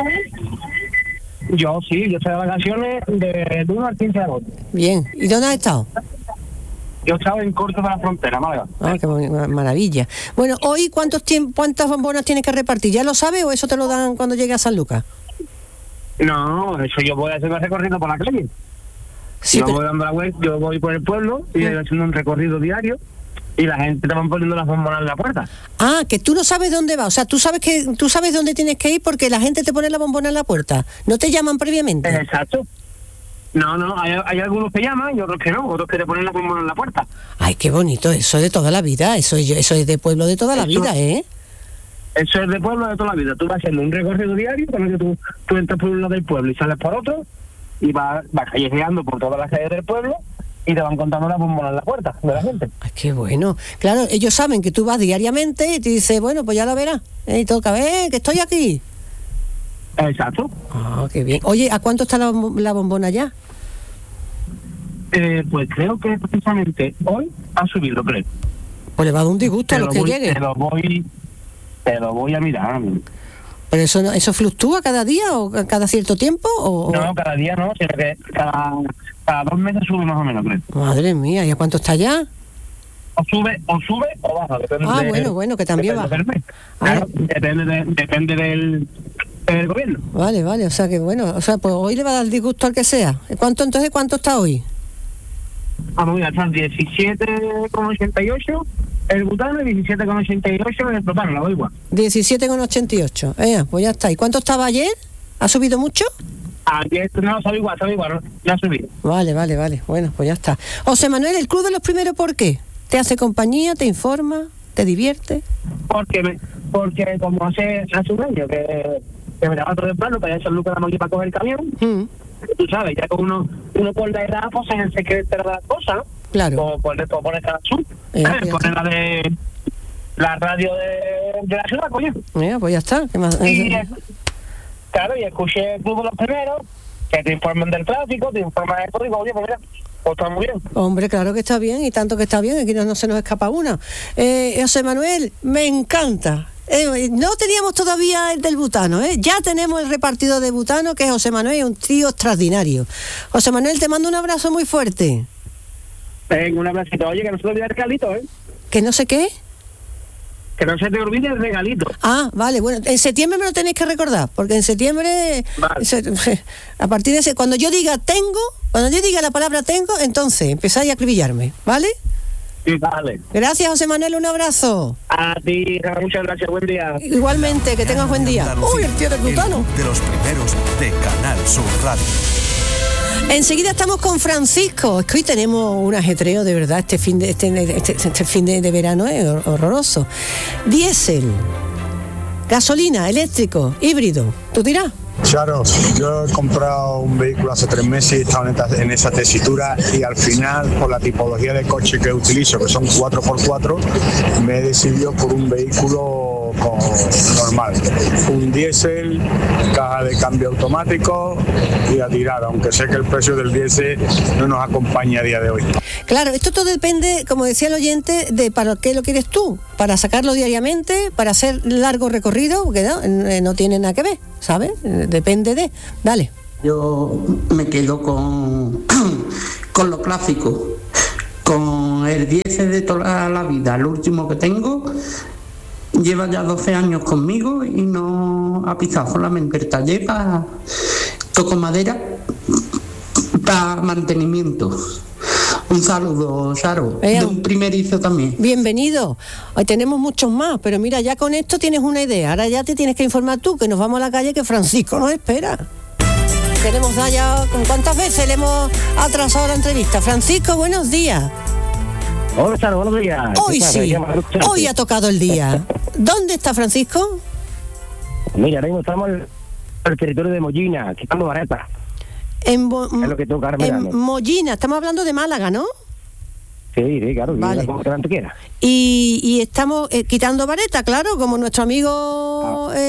Yo sí, yo estoy de vacaciones de uno al quince de agosto. Bien. ¿Y dónde has estado? Yo estaba en Corto de la Frontera, Málaga. Ah, qué maravilla. Bueno, hoy, ¿cuántos tiemp- ¿cuántas bombonas tienes que repartir? ¿Ya lo sabes o eso te lo dan cuando llegue a San Lucas? No, eso yo voy a hacer un recorrido por la calle. Sí, yo pero... voy dando la vuelta, yo voy por el pueblo y voy haciendo un recorrido diario y la gente te van poniendo las bombonas en la puerta. Ah, que tú no sabes dónde va, o sea, tú sabes que tú sabes dónde tienes que ir porque la gente te pone la bombona en la puerta. ¿No te llaman previamente? Exacto. No, no, hay, hay algunos que llaman y otros que no, otros que te ponen la bombona en la puerta. Ay, qué bonito, eso es de toda la vida, eso es, eso es de pueblo de toda la eso, vida, ¿eh? Eso es de pueblo de toda la vida. Tú vas haciendo un recorrido diario, cuando tú, tú entras por un lado del pueblo y sales por otro, y vas, vas callejeando por todas las calles del pueblo y te van contando la bombona en la puerta de la gente. Ay, qué bueno. Claro, ellos saben que tú vas diariamente y te dicen, bueno, pues ya lo verás. ¿Eh? Y toca, eh, que estoy aquí. Exacto. Ah, qué bien. Oye, ¿a cuánto está la, la bombona ya? Eh, pues creo que precisamente hoy ha subido, creo. Pues le va a dar un disgusto a los que voy, lleguen. Te lo voy, te lo voy a mirar. ¿Pero eso eso fluctúa cada día o cada cierto tiempo? O, no, cada día no, sino que cada, cada dos meses sube más o menos, creo. Madre mía, ¿y a cuánto está ya? O sube o sube o baja, depende. Ah, de, bueno, bueno, que también va. Claro, depende, de, depende del, del gobierno. Vale, vale, o sea que bueno, o sea, pues hoy le va a dar disgusto al que sea. ¿Cuánto entonces, cuánto está hoy? Vamos a estar diecisiete con ochenta y ocho el butano y diecisiete con ochenta y ocho el propano, la doy igual. diecisiete con ochenta y ocho, eh, pues ya está. ¿Y cuánto estaba ayer? ¿Ha subido mucho? Ayer no, sabe igual, sabe igual, ya ha subido. Vale, vale, vale, bueno, pues ya está. José Manuel, ¿el Club de los Primeros por qué? ¿Te hace compañía, te informa, te divierte? Porque me, porque como hace, hace un año que, que me levanto de plano para ir a San Lucas de la Mayor para coger el camión, mm. Tú sabes, ya con uno, uno por la edad, pues es el secreto de las cosas, ¿no? Claro. Como poner, como poner cada sur, eh, ¿sabes? Poner la de la radio de, de la ciudad, coño. Eh, pues ya está. ¿Qué más? Y, eh, claro, y escuché el Club de los Primeros, que te informan del tráfico, te informan de todo, y digo, oye, pues mira, pues está muy bien. Hombre, claro que está bien, y tanto que está bien, aquí no, no se nos escapa una. Eh, José Manuel, me encanta. Eh, no teníamos todavía el del butano, ¿eh? Ya tenemos el repartido de butano, que es José Manuel, un tío extraordinario. José Manuel, te mando un abrazo muy fuerte. Venga, un abracito. Oye, que no se te olvide el regalito, ¿eh? ¿Que no sé qué? Que no se te olvide el regalito. Ah, vale, bueno, en septiembre me lo tenéis que recordar, porque en septiembre, vale. se, a partir de ese, cuando yo diga tengo, cuando yo diga la palabra tengo, entonces empezáis a acribillarme, ¿vale? Sí, vale. Gracias, José Manuel, un abrazo. A ti, muchas gracias, buen día. Igualmente, que tengas buen día. Uy, el tío del butano. De los primeros de Canal Sur Radio. Enseguida estamos con Francisco. Es que hoy tenemos un ajetreo de verdad. Este fin de este, este, este fin de, de verano es horroroso. Diésel. gasolina, eléctrico, híbrido, tú dirás. Claro, yo he comprado un vehículo hace tres meses y he estado en, esta, en esa tesitura y al final, por la tipología de coche que utilizo, que son cuatro por cuatro, me he decidido por un vehículo con, normal, un diésel, caja de cambio automático y a tirar, aunque sé que el precio del diésel no nos acompaña a día de hoy. Claro, esto todo depende, como decía el oyente, de para qué lo quieres tú, para sacarlo diariamente, para hacer largo recorrido, porque no, no tiene nada que ver, ¿sabes? Depende de... Dale. Yo me quedo con, con lo clásico, con el diésel de toda la vida, el último que tengo. Lleva ya doce años conmigo y no ha pisado solamente el taller para... Toco madera para mantenimiento. Un saludo, Charo, eh, de un primerizo también. Bienvenido. Hoy tenemos muchos más, pero mira, ya con esto tienes una idea. Ahora ya te tienes que informar tú, que nos vamos a la calle, que Francisco nos espera. Queremos dar ya... ¿Cuántas veces le hemos atrasado la entrevista? Francisco, buenos días. Hola, Charo, buenos días. Hoy sí, hoy ha tocado el día. ¿Dónde está Francisco? Mira, ahora mismo estamos en el territorio de Mollina, quitando Vareta. En, Bo- es lo que tengo que ahora en Mollina, estamos hablando de Málaga, ¿no? Sí, sí, claro, vale. Como tanto quiera. Y, y estamos eh, quitando Vareta, claro, como nuestro amigo, ah.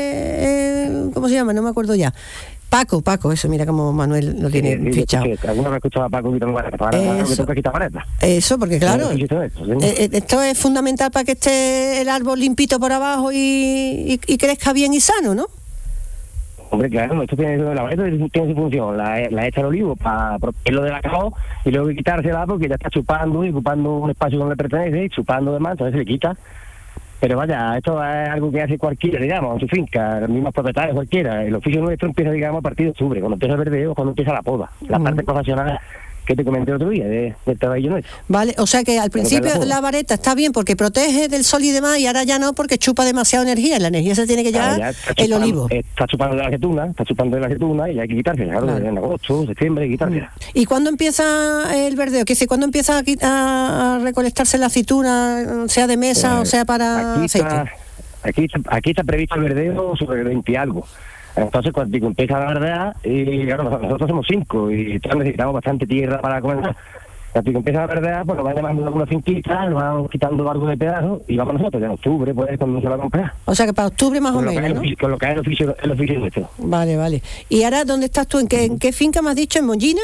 eh, eh, ¿cómo se llama? No me acuerdo ya. Paco, Paco, eso, mira cómo Manuel lo tiene sí, sí, fichado. Sí, alguna vez escuchaba a Paco quitando Vareta, ahora eso, que toca quitar Vareta. Eso, porque claro, sí, esto, ¿sí? eh, esto es fundamental para que esté el árbol limpito por abajo y, y, y crezca bien y sano, ¿no? Hombre, claro, esto tiene, la vareta tiene su función, la, la echa al olivo para protegerlo de la cajón y luego quitársela porque ya está chupando y ocupando un espacio donde pertenece, chupando demás, entonces se le quita. Pero vaya, esto es algo que hace cualquiera, digamos, en su finca, los mismos propietarios, cualquiera. El oficio nuestro empieza, digamos, a partir de octubre, cuando empieza el verdeo, cuando empieza la poda. La mm. parte profesional que te comenté el otro día, de, del trabajo nuestro. Vale, o sea que al principio la, la vareta está bien porque protege del sol y demás, y ahora ya no porque chupa demasiada energía, la energía se tiene que llevar ah, el chupando, olivo. Está chupando de la aceituna, está chupando de la aceituna y hay que quitarse, claro, claro. En agosto, septiembre, hay que quitarse. ¿Y cuándo empieza el verdeo? ¿Qué dice? ¿Cuándo empieza a, a, a recolectarse la aceituna, sea de mesa pues, o sea para aquí aceite? Está, aquí, está, aquí está previsto el verdeo sobre el veinte y algo. Entonces, cuando empieza la verdad, y claro, nosotros somos cinco y necesitamos bastante tierra para comenzar. Cuando empieza la verdad, pues nos van llamando algunas finquitas, nos van quitando algo de pedazos y vamos nosotros, ya en octubre, pues cuando se va a comprar. O sea que para octubre más con o menos, ¿no? Oficio, con lo que es el oficio, el oficio nuestro. Vale, vale. ¿Y ahora dónde estás tú? ¿En qué, ¿en qué finca me has dicho? ¿En Mollina?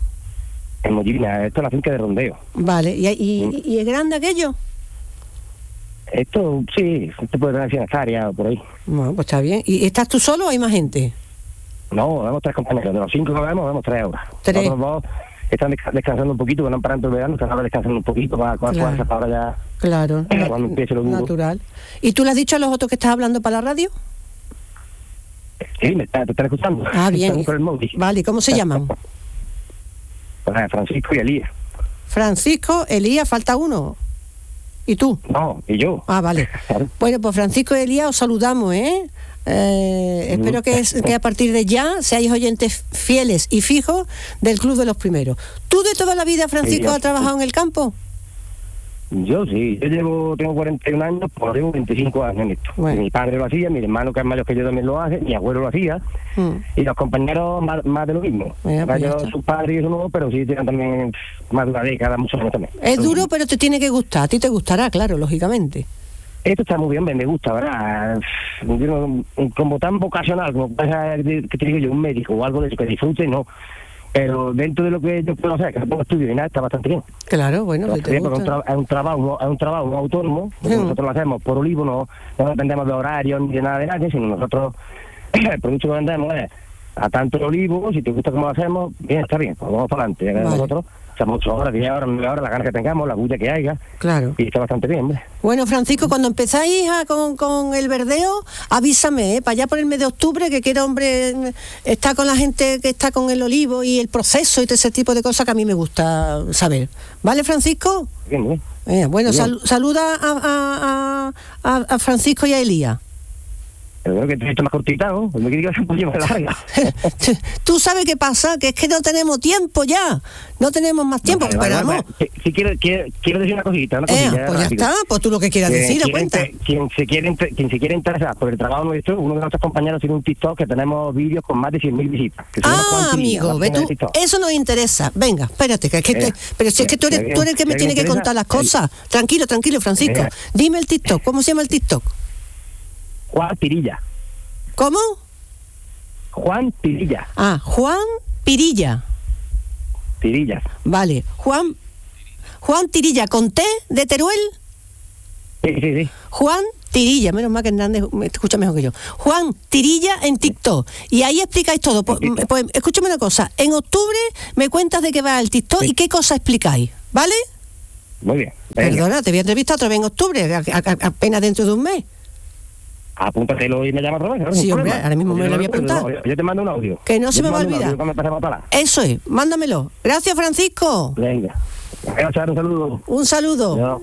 En Mollina, esto es la finca de Rondeo. Vale, ¿y, y, mm. ¿y es grande aquello? Esto, sí, esto puede tener cien hectáreas o por ahí. Bueno, pues está bien. ¿Y estás tú solo o hay más gente? No, vemos tres compañeros. De los cinco que vemos, vemos tres ahora. Tres. Los dos están descansando un poquito, que no han parado el verano, están ahora descansando un poquito para con claro. fuerza para ahora ya. Claro. Cuando empiece lo duro. Natural. ¿Y tú le has dicho a los otros que estás hablando para la radio? Sí, me está, te están escuchando. Ah, bien. Vale, ¿cómo se llaman? Pues, Francisco y Elías. Francisco, Elías, falta uno. ¿Y tú? No, y yo. Ah, vale. Bueno, pues Francisco y Elías os saludamos, ¿eh? Eh, mm. Espero que, es, que a partir de ya seáis oyentes fieles y fijos del Club de los Primeros. ¿Tú de toda la vida, Francisco, sí, has trabajado en el campo? Yo sí, yo llevo, tengo cuarenta y un años, pues llevo veinticinco años en esto. Bueno. Mi padre lo hacía, mi hermano que es mayor que yo también lo hace, mi abuelo lo hacía, mm. y los compañeros más, más de lo mismo. Bueno, pues yo, sus padres y eso no, pero sí tienen también más de una década, muchos años también. Es duro, pero te tiene que gustar, a ti te gustará, claro, lógicamente. Esto está muy bien, me gusta, ¿verdad? Yo no, como tan vocacional, como pasa que te digo yo, un médico o algo de eso que disfrute, no. Pero dentro de lo que yo puedo hacer, que no puedo estudiar y nada, está bastante bien. Claro, bueno, no, te gusta. Un tra- es un trabajo, es un trabajo un autónomo, sí. Nosotros lo hacemos por olivo, no, no dependemos de horarios ni de nada de nadie, sino nosotros, por mucho que vendemos, es a tanto el olivo, si te gusta cómo lo hacemos, bien, está bien, pues vamos para adelante. Vale. Nosotros, echamos ocho horas, diez horas, nueve horas, las ganas que tengamos, la bulla que haya. Claro. Y está bastante bien, hombre. Bueno, Francisco, cuando empezáis a, con, con el verdeo, avísame, ¿eh? Para allá por el mes de octubre, que quiero, hombre, estar con la gente que está con el olivo y el proceso y todo ese tipo de cosas que a mí me gusta saber. ¿Vale, Francisco? Bien, bien. Eh, bueno, bien. Sal, saluda a, a, a, a Francisco y a Elías. Pero que esto más cortitado, me quiere que sea un poquito más larga. Tú sabes qué pasa, que es que no tenemos tiempo ya, no tenemos más tiempo, Vale, vale, esperamos. vale, vale. Si quiero, quiero, quiero decir una cosita, una Eh, cosilla. pues ya rápido. está, pues tú lo que quieras Que decir, lo quien cuenta. te- Quien se, quiere, inter- quien se quiere interesar por el trabajo nuestro, uno de nuestros compañeros tiene un TikTok que tenemos vídeos con más de cien mil visitas. Que son unas Ah, cuantillas, amigo, la ve página de tú, TikTok. eso nos interesa. Venga, espérate, que, es que Venga, te- pero si es que tú eres, venga, tú eres el que me venga, tiene que interesa contar las el- cosas. Tranquilo, tranquilo, Francisco. Venga. Dime el TikTok, ¿cómo se llama el TikTok? Juan Pirilla. ¿Cómo? Juan Pirilla. Ah, Juan Pirilla. Tirillas. Vale, Juan Juan Tirilla, ¿con T de Teruel? Sí, sí, sí. Juan Tirilla, menos mal que Hernández me escucha mejor que yo. Juan Tirilla en TikTok. Y ahí explicáis todo. Pues, pues escúchame una cosa. En octubre me cuentas de qué va el TikTok y qué cosa explicáis, ¿vale? Muy bien. Venga. Perdona, te voy a entrevistar otra vez en octubre, a- a- apenas dentro de un mes. Apúntatelo y me llamas otra vez. ¿no? Sí, Sin hombre, problema. ahora mismo me Yo lo voy a no- apuntar. no, Yo te mando un audio. Que no se Yo me te va a mando un olvidar. audio cuando pasemos para la- Eso es, mándamelo. Gracias, Francisco. Venga. Venga, Charo, un saludo. Un saludo. Yo.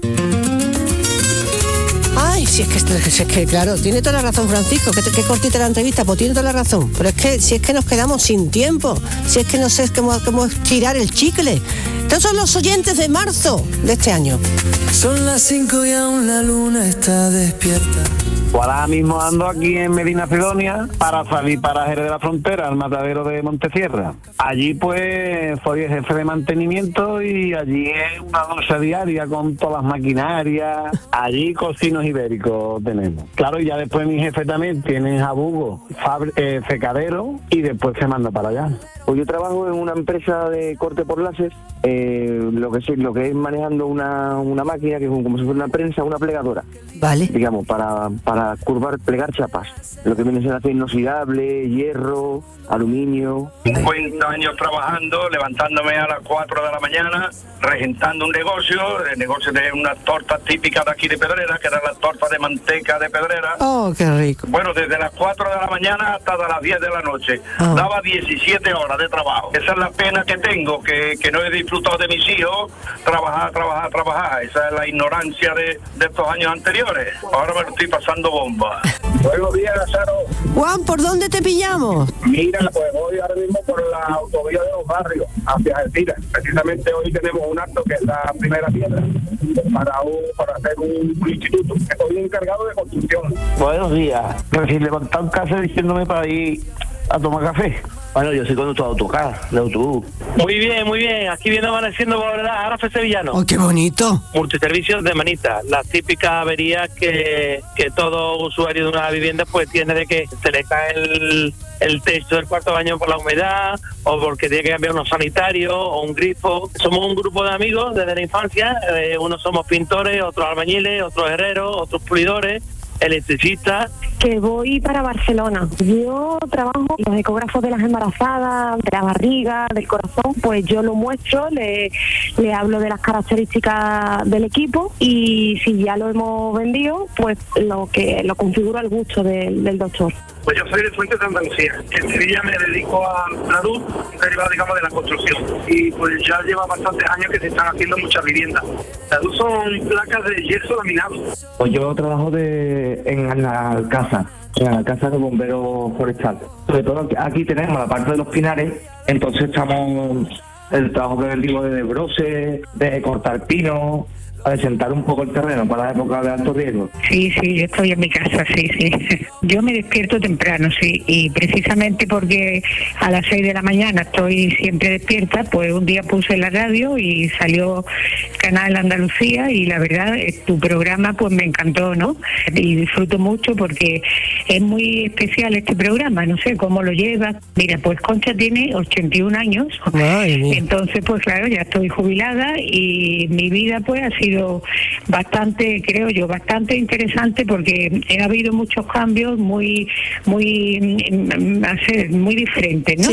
Ay, si es que, si es que, claro, tiene toda la razón Francisco, que, que cortita la entrevista, pues tiene toda la razón. Pero es que si es que nos quedamos sin tiempo, si es que no sé cómo, cómo estirar el chicle. Estos son los oyentes de marzo de este año. Son las cinco y aún la luna está despierta. Pues ahora mismo ando aquí en Medina Sidonia para salir para Jerez de la Frontera, al matadero de Montesierra. Allí pues soy el jefe de mantenimiento y allí es una noche diaria con todas las maquinarias. Allí cocinos ibéricos tenemos. Claro, y ya después mi jefe también tiene jabugo, fabri- eh, secadero y después se manda para allá. Pues yo trabajo en una empresa de corte por láser, eh, lo que es, lo que es manejando una, una máquina que es un- como si fuera una prensa, una plegadora. Vale. Digamos, para, para curvar, plegar chapas. Lo que viene a ser acero inoxidable, hierro, aluminio. cincuenta años trabajando, levantándome a las cuatro de la mañana, regentando un negocio, el negocio de unas tortas típicas de aquí de Pedrera, que eran las tortas de manteca de Pedrera. Oh, qué rico. Bueno, desde las cuatro de la mañana hasta las diez de la noche. Ah. Daba diecisiete horas de trabajo. Esa es la pena que tengo, que, que no he disfrutado de mis hijos. Trabajar, trabajar, trabajar. Esa es la ignorancia de, de estos años anteriores. Ahora me lo estoy pasando bomba. Buenos días, Charo. Juan, ¿por dónde te pillamos? Mira, pues voy ahora mismo por la autovía de los barrios hacia Alcira. Precisamente hoy tenemos un acto que es la primera piedra para, un, para hacer un, un instituto. Estoy encargado de construcción. Buenos días. Recién levantado en casa diciéndome para ir a tomar café. Bueno, yo soy conductor de autocar, de autobús. Muy bien, muy bien. Aquí viene amaneciendo por verdad. Ahora fue sevillano. Oh, qué bonito. Multiservicios de manita. Las típicas averías que, que todo usuario de una vivienda pues tiene de que se le cae el, el techo del cuarto baño por la humedad o porque tiene que cambiar unos sanitarios o un grifo. Somos un grupo de amigos desde la infancia. Eh, unos somos pintores, otros albañiles, otros herreros, otros pulidores, electricistas. Que voy para Barcelona. Yo trabajo los ecógrafos de las embarazadas, de la barriga, del corazón, pues yo lo muestro, le, le hablo de las características del equipo y si ya lo hemos vendido, pues lo que lo configuro al gusto del, del doctor. Pues yo soy de Fuentes de Andalucía. En Sevilla me dedico a la luz, derivada, digamos, de la construcción. Y pues ya lleva bastantes años que se están haciendo muchas viviendas. La luz son placas de yeso laminado. Pues yo trabajo de, en la Alcázar, en la Alcázar de Bombero Forestal. Sobre todo aquí tenemos la parte de los pinares, entonces estamos el trabajo preventivo de desbrose, de cortar pinos, a sentar un poco el terreno para la época de alto riesgo. Sí, sí, yo estoy en mi casa, sí, sí. Yo me despierto temprano, sí, y precisamente porque a las seis de la mañana estoy siempre despierta, pues un día puse la radio y salió Canal Andalucía y la verdad, tu programa pues me encantó, ¿no? Y disfruto mucho porque es muy especial este programa, no sé cómo lo llevas. Mira, pues Concha tiene ochenta y un años, entonces pues claro, ya estoy jubilada y mi vida pues ha sido bastante, creo yo, bastante interesante porque ha habido muchos cambios muy, muy, no sé, muy diferentes, ¿no? Sí.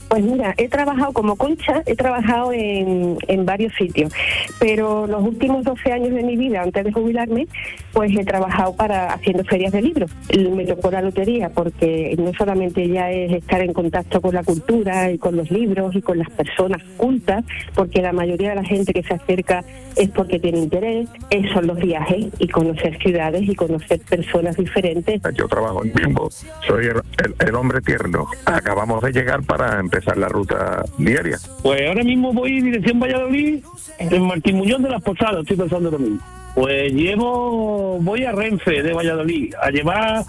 Pues mira, he trabajado como concha, he trabajado en, en varios sitios, pero los últimos doce años de mi vida, antes de jubilarme, pues he trabajado para haciendo ferias de libros. Me tocó la lotería porque no solamente ya es estar en contacto con la cultura y con los libros y con las personas cultas, porque la mayoría de la gente que se acerca es porque tiene interés, esos son los viajes y conocer ciudades y conocer personas diferentes. Yo trabajo en Bimbo, soy el, el, el hombre tierno. Acabamos de llegar para empezar la ruta diaria. Pues ahora mismo voy en dirección Valladolid, en Martín Muñoz de las Posadas, estoy pensando lo mismo. Pues llevo, voy a Renfe de Valladolid a llevar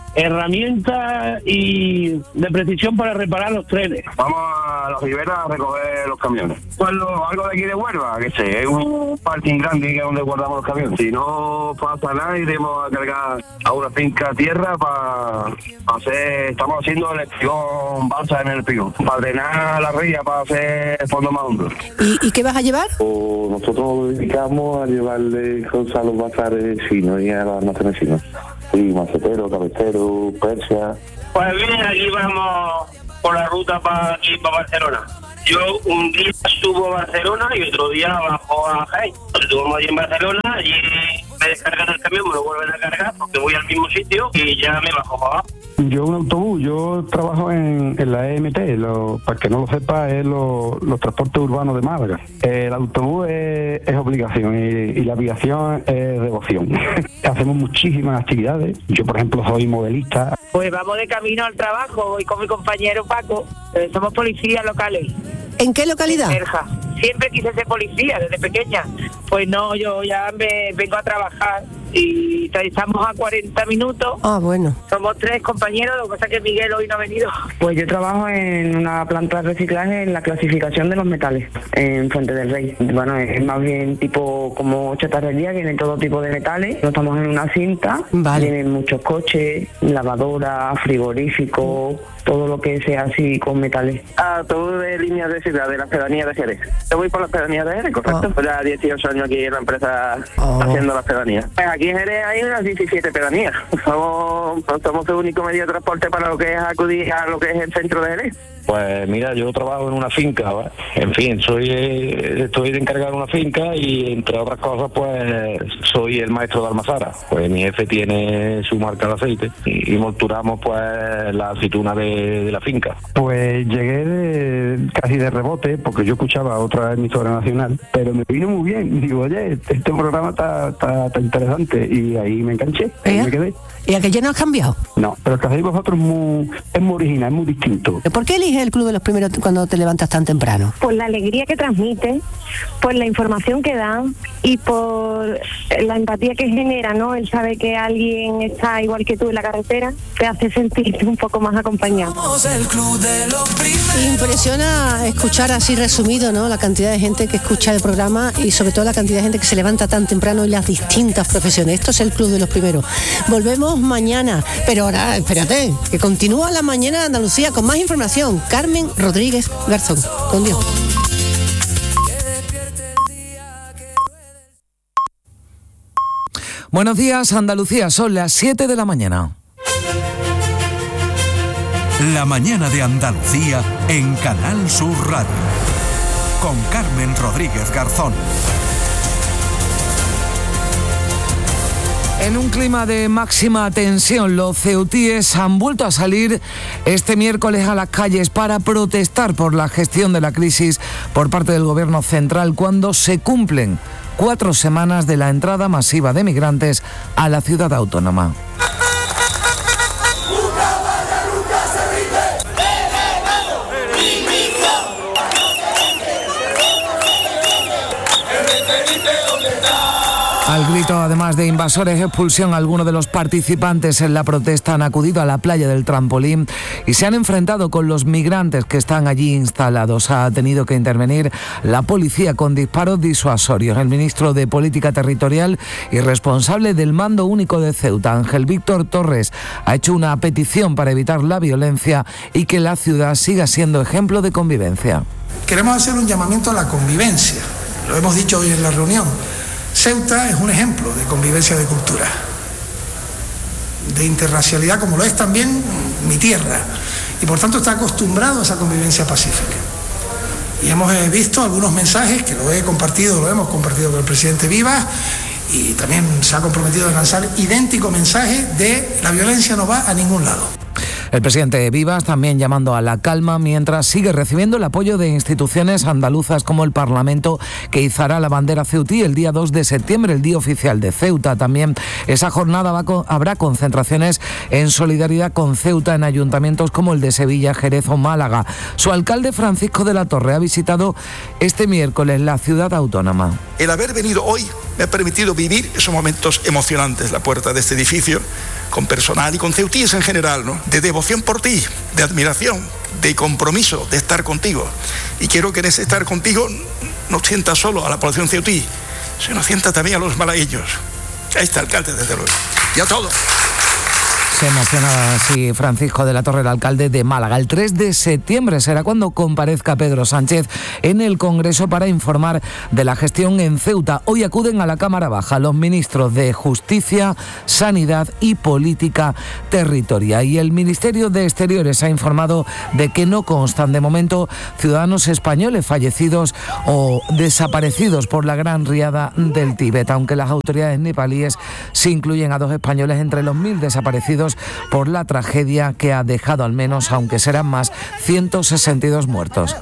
herramientas y de precisión para reparar los trenes. Vamos a la Ribera a recoger los camiones. Pues lo, algo de aquí de Huelva, que sé, es un parking grande que es donde guardamos los camiones. Si no pasa nada, iremos a cargar a una finca tierra para hacer, estamos haciendo el espigón, balsa en el espigón, para drenar la ría, para hacer fondo más hondo. ¿Y, ¿Y qué vas a llevar? Pues nosotros nos dedicamos a llevarle cosas a los bazares chinos y a los almacenes chinos. Sí, macetero, cabecero, Persia. Pues bien, aquí vamos por la ruta para aquí, para Barcelona. Yo un día subo a Barcelona y otro día bajo a Jaén. Estuvimos allí en Barcelona, allí me descargan el camión, me lo vuelven a cargar porque voy al mismo sitio y ya me bajo para abajo. Yo un autobús, yo trabajo en, en la E M T, lo, para que no lo sepa, es lo, los transportes urbanos de Málaga. El autobús es, es obligación y, y la aviación es devoción. Hacemos muchísimas actividades. Yo, por ejemplo, soy modelista. Pues vamos de camino al trabajo, voy con mi compañero Paco, eh, somos policías locales. ¿En qué localidad? En Nerja. Siempre quise ser policía desde pequeña. Pues no, yo ya me vengo a trabajar y estamos a cuarenta minutos. Ah, bueno. Somos tres compañeros, lo que pasa es que Miguel hoy no ha venido. Pues yo trabajo en una planta de reciclaje en la clasificación de los metales, en Fuente del Rey. Bueno, es más bien tipo como chatarrería, vienen todo tipo de metales. No estamos en una cinta, vale. Vienen muchos coches, lavadoras, frigoríficos, todo lo que sea así con metales. Ah, todo de líneas de ciudad, de la pedanía de Jerez. Yo voy por las pedanías de Jerez, correcto. Oh. Pues ya dieciocho años aquí en la empresa oh. haciendo las pedanías. Pues aquí en Jerez hay unas diecisiete pedanías. Somos, somos el único medio de transporte para lo que es acudir a lo que es el centro de Jerez. Pues mira, yo trabajo en una finca, ¿va? En fin, soy eh, estoy de encargado de una finca y entre otras cosas pues soy el maestro de almazara. Pues mi jefe tiene su marca de aceite y, y monturamos pues la aceituna de, de la finca. Pues llegué de, casi de rebote porque yo escuchaba otra emisora nacional, pero me vino muy bien. Digo, oye, este programa está, está, está interesante y ahí me enganché, ahí me quedé. ¿Y aquello no has cambiado? No, pero el que hacéis vosotros es muy, es muy original, es muy distinto. ¿Por qué eliges el Club de los Primeros cuando te levantas tan temprano? Por la alegría que transmite, por la información que da y por la empatía que genera, ¿no? El saber que alguien está igual que tú en la carretera te hace sentirte un poco más acompañado. El Club de los Primeros. Impresiona escuchar así resumido, ¿no? La cantidad de gente que escucha el programa y sobre todo la cantidad de gente que se levanta tan temprano en las distintas profesiones. Esto es el Club de los Primeros. Volvemos mañana, pero ahora espérate, que continúa la mañana de Andalucía con más información. Carmen Rodríguez Garzón, con Dios. Buenos días, Andalucía, son las siete de la mañana. La mañana de Andalucía en Canal Sur Radio, con Carmen Rodríguez Garzón. En un clima de máxima tensión, los ceutíes han vuelto a salir este miércoles a las calles para protestar por la gestión de la crisis por parte del Gobierno central cuando se cumplen cuatro semanas de la entrada masiva de migrantes a la ciudad autónoma. Al grito, además de invasores, expulsión, algunos de los participantes en la protesta han acudido a la playa del Trampolín y se han enfrentado con los migrantes que están allí instalados. Ha tenido que intervenir la policía con disparos disuasorios. El ministro de Política Territorial y responsable del Mando Único de Ceuta, Ángel Víctor Torres, ha hecho una petición para evitar la violencia y que la ciudad siga siendo ejemplo de convivencia. Queremos hacer un llamamiento a la convivencia. Lo hemos dicho hoy en la reunión. Ceuta es un ejemplo de convivencia de cultura, de interracialidad, como lo es también mi tierra. y por tanto está acostumbrado a esa convivencia pacífica. Y hemos visto algunos mensajes que lo he compartido, lo hemos compartido con el presidente Vivas, y también se ha comprometido a lanzar idéntico mensaje de la violencia no va a ningún lado. El presidente Vivas también llamando a la calma mientras sigue recibiendo el apoyo de instituciones andaluzas como el Parlamento, que izará la bandera ceutí el día dos de septiembre, el día oficial de Ceuta. También esa jornada va con, habrá concentraciones en solidaridad con Ceuta en ayuntamientos como el de Sevilla, Jerez o Málaga. Su alcalde Francisco de la Torre ha visitado este miércoles la ciudad autónoma. El haber venido hoy me ha permitido vivir esos momentos emocionantes, la puerta de este edificio, con personal y con ceutíes en general, ¿no? De devoción por ti, de admiración, de compromiso, de estar contigo. Y quiero que en ese estar contigo no sienta solo a la población ceutí, sino sienta también a los malagueños. A este alcalde, desde luego. Y a todos. Se emocionaba así Francisco de la Torre, el alcalde de Málaga. El tres de septiembre será cuando comparezca Pedro Sánchez en el Congreso para informar de la gestión en Ceuta. Hoy acuden a la Cámara Baja los ministros de Justicia, Sanidad y Política Territorial. Y el Ministerio de Exteriores ha informado de que no constan de momento ciudadanos españoles fallecidos o desaparecidos por la gran riada del Tíbet, aunque las autoridades nepalíes sí incluyen a dos españoles entre los mil desaparecidos por la tragedia que ha dejado al menos, aunque serán más, ciento sesenta y dos muertos.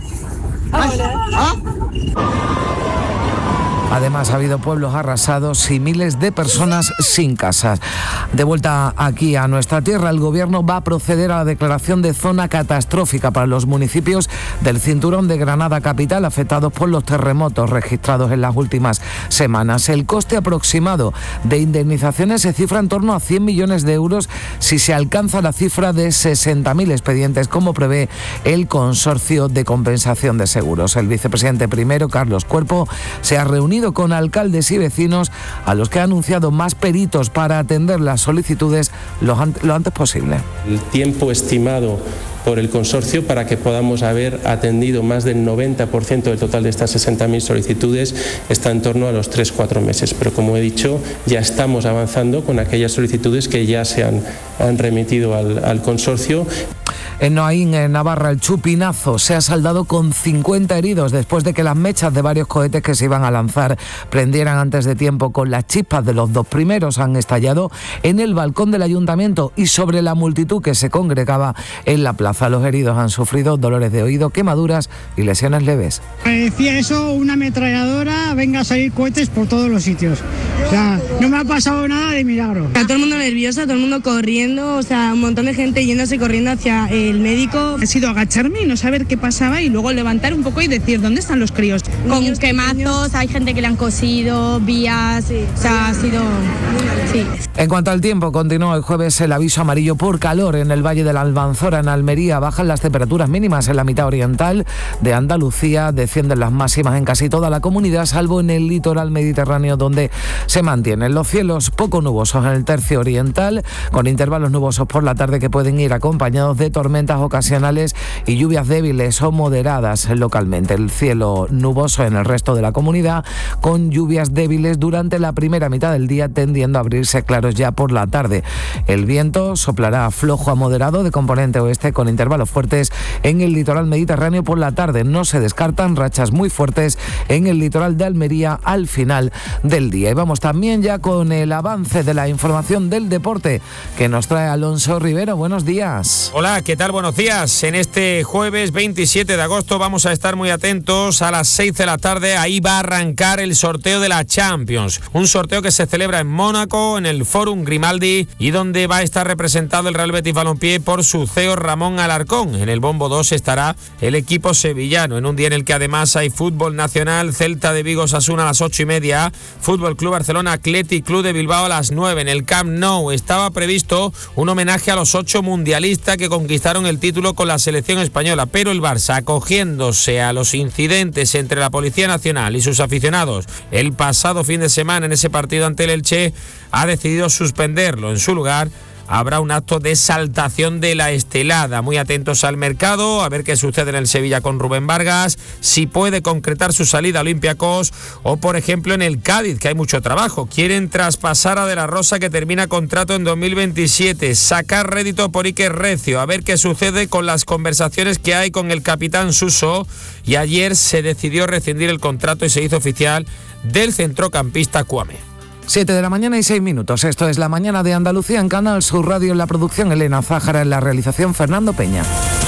Además, ha habido pueblos arrasados y miles de personas sin casas. De vuelta aquí a nuestra tierra, el Gobierno va a proceder a la declaración de zona catastrófica para los municipios del cinturón de Granada capital afectados por los terremotos registrados en las últimas semanas. El coste aproximado de indemnizaciones se cifra en torno a cien millones de euros si se alcanza la cifra de sesenta mil expedientes, como prevé el Consorcio de Compensación de Seguros. El vicepresidente primero, Carlos Cuerpo, se ha reunido con alcaldes y vecinos a los que ha anunciado más peritos para atender las solicitudes lo, an- lo antes posible. El tiempo estimado por el consorcio para que podamos haber atendido más del noventa por ciento del total de estas sesenta mil solicitudes está en torno a los tres a cuatro meses. Pero como he dicho, ya estamos avanzando con aquellas solicitudes que ya se han, han remitido al, al consorcio. En Noaín, en Navarra, el chupinazo se ha saldado con cincuenta heridos después de que las mechas de varios cohetes que se iban a lanzar prendieran antes de tiempo. Con las chispas de los dos primeros han estallado en el balcón del ayuntamiento y sobre la multitud que se congregaba en la plaza. Los heridos han sufrido dolores de oído, quemaduras y lesiones leves. Me decía eso, una ametralladora, venga a salir cohetes por todos los sitios. O sea, no me ha pasado nada de milagro. Está todo el mundo nervioso, todo el mundo corriendo, o sea, un montón de gente yéndose corriendo hacia el médico. Ha sido agacharme y no saber qué pasaba y luego levantar un poco y decir, ¿dónde están los críos? Con quemazos, hay gente que le han cosido, vías, sí, o sea, ha sido... Sí. En cuanto al tiempo, continuó el jueves el aviso amarillo por calor en el Valle de la Almanzora, en Almería. Bajan las temperaturas mínimas en la mitad oriental de Andalucía, descienden las máximas en casi toda la comunidad, salvo en el litoral mediterráneo, donde se mantienen los cielos poco nubosos en el tercio oriental, con intervalos nubosos por la tarde que pueden ir acompañados de tormentas ocasionales y lluvias débiles o moderadas localmente. El cielo nuboso en el resto de la comunidad, con lluvias débiles durante la primera mitad del día, tendiendo a abrirse claros ya por la tarde. El viento soplará flojo a moderado de componente oeste, con intervalos fuertes en el litoral mediterráneo por la tarde. No se descartan rachas muy fuertes en el litoral de Almería al final del día. Y vamos también ya con el avance de la información del deporte que nos trae Alonso Rivero. Buenos días. Hola, ¿qué tal? Buenos días. En este jueves veintisiete de agosto vamos a estar muy atentos a las seis de la tarde. Ahí va a arrancar el sorteo de la Champions. Un sorteo que se celebra en Mónaco, en el Fórum Grimaldi, y donde va a estar representado el Real Betis Balompié por su C E O Ramón Alarcón. En el bombo dos estará el equipo sevillano, en un día en el que además hay fútbol nacional. Celta de Vigo Osasuna a las ocho y media, Fútbol Club Barcelona Athletic Club de Bilbao a las nueve. En el Camp Nou estaba previsto un homenaje a los ocho mundialistas que conquistaron el título con la selección española, pero el Barça, acogiéndose a los incidentes entre la Policía Nacional y sus aficionados el pasado fin de semana en ese partido ante el Elche, ha decidido suspenderlo. En su lugar, habrá un acto de exaltación de la estelada. Muy atentos al mercado, a ver qué sucede en el Sevilla con Rubén Vargas, si puede concretar su salida a Olympiacos, o por ejemplo en el Cádiz, que hay mucho trabajo. Quieren traspasar a De la Rosa, que termina contrato en dos mil veintisiete, sacar rédito por Iker Recio, a ver qué sucede con las conversaciones que hay con el capitán Suso, y ayer se decidió rescindir el contrato y se hizo oficial del centrocampista Kwame. Siete de la mañana y seis minutos. Esto es La Mañana de Andalucía en Canal Sur Radio. En la producción Elena Zájara, en la realización Fernando Peña.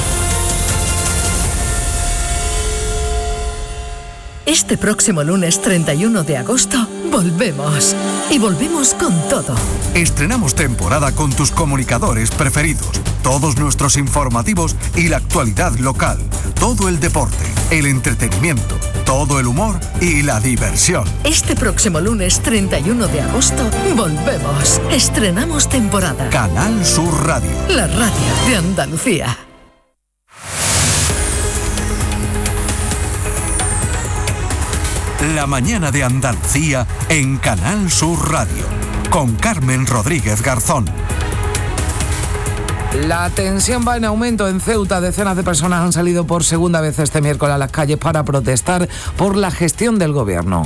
Este próximo lunes treinta y uno de agosto volvemos. Y volvemos con todo. Estrenamos temporada con tus comunicadores preferidos, todos nuestros informativos y la actualidad local, todo el deporte, el entretenimiento, todo el humor y la diversión. Este próximo lunes treinta y uno de agosto volvemos. Estrenamos temporada. Canal Sur Radio. La radio de Andalucía. La mañana de Andalucía en Canal Sur Radio, con Carmen Rodríguez Garzón. La tensión va en aumento en Ceuta. Decenas de personas han salido por segunda vez este miércoles a las calles para protestar por la gestión del gobierno.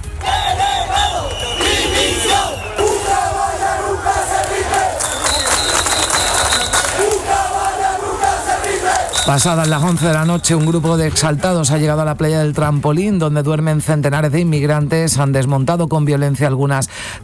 Pasadas las once de la noche, un grupo de exaltados ha llegado a la playa del Trampolín, donde duermen centenares de inmigrantes. Han desmontado con violencia algunas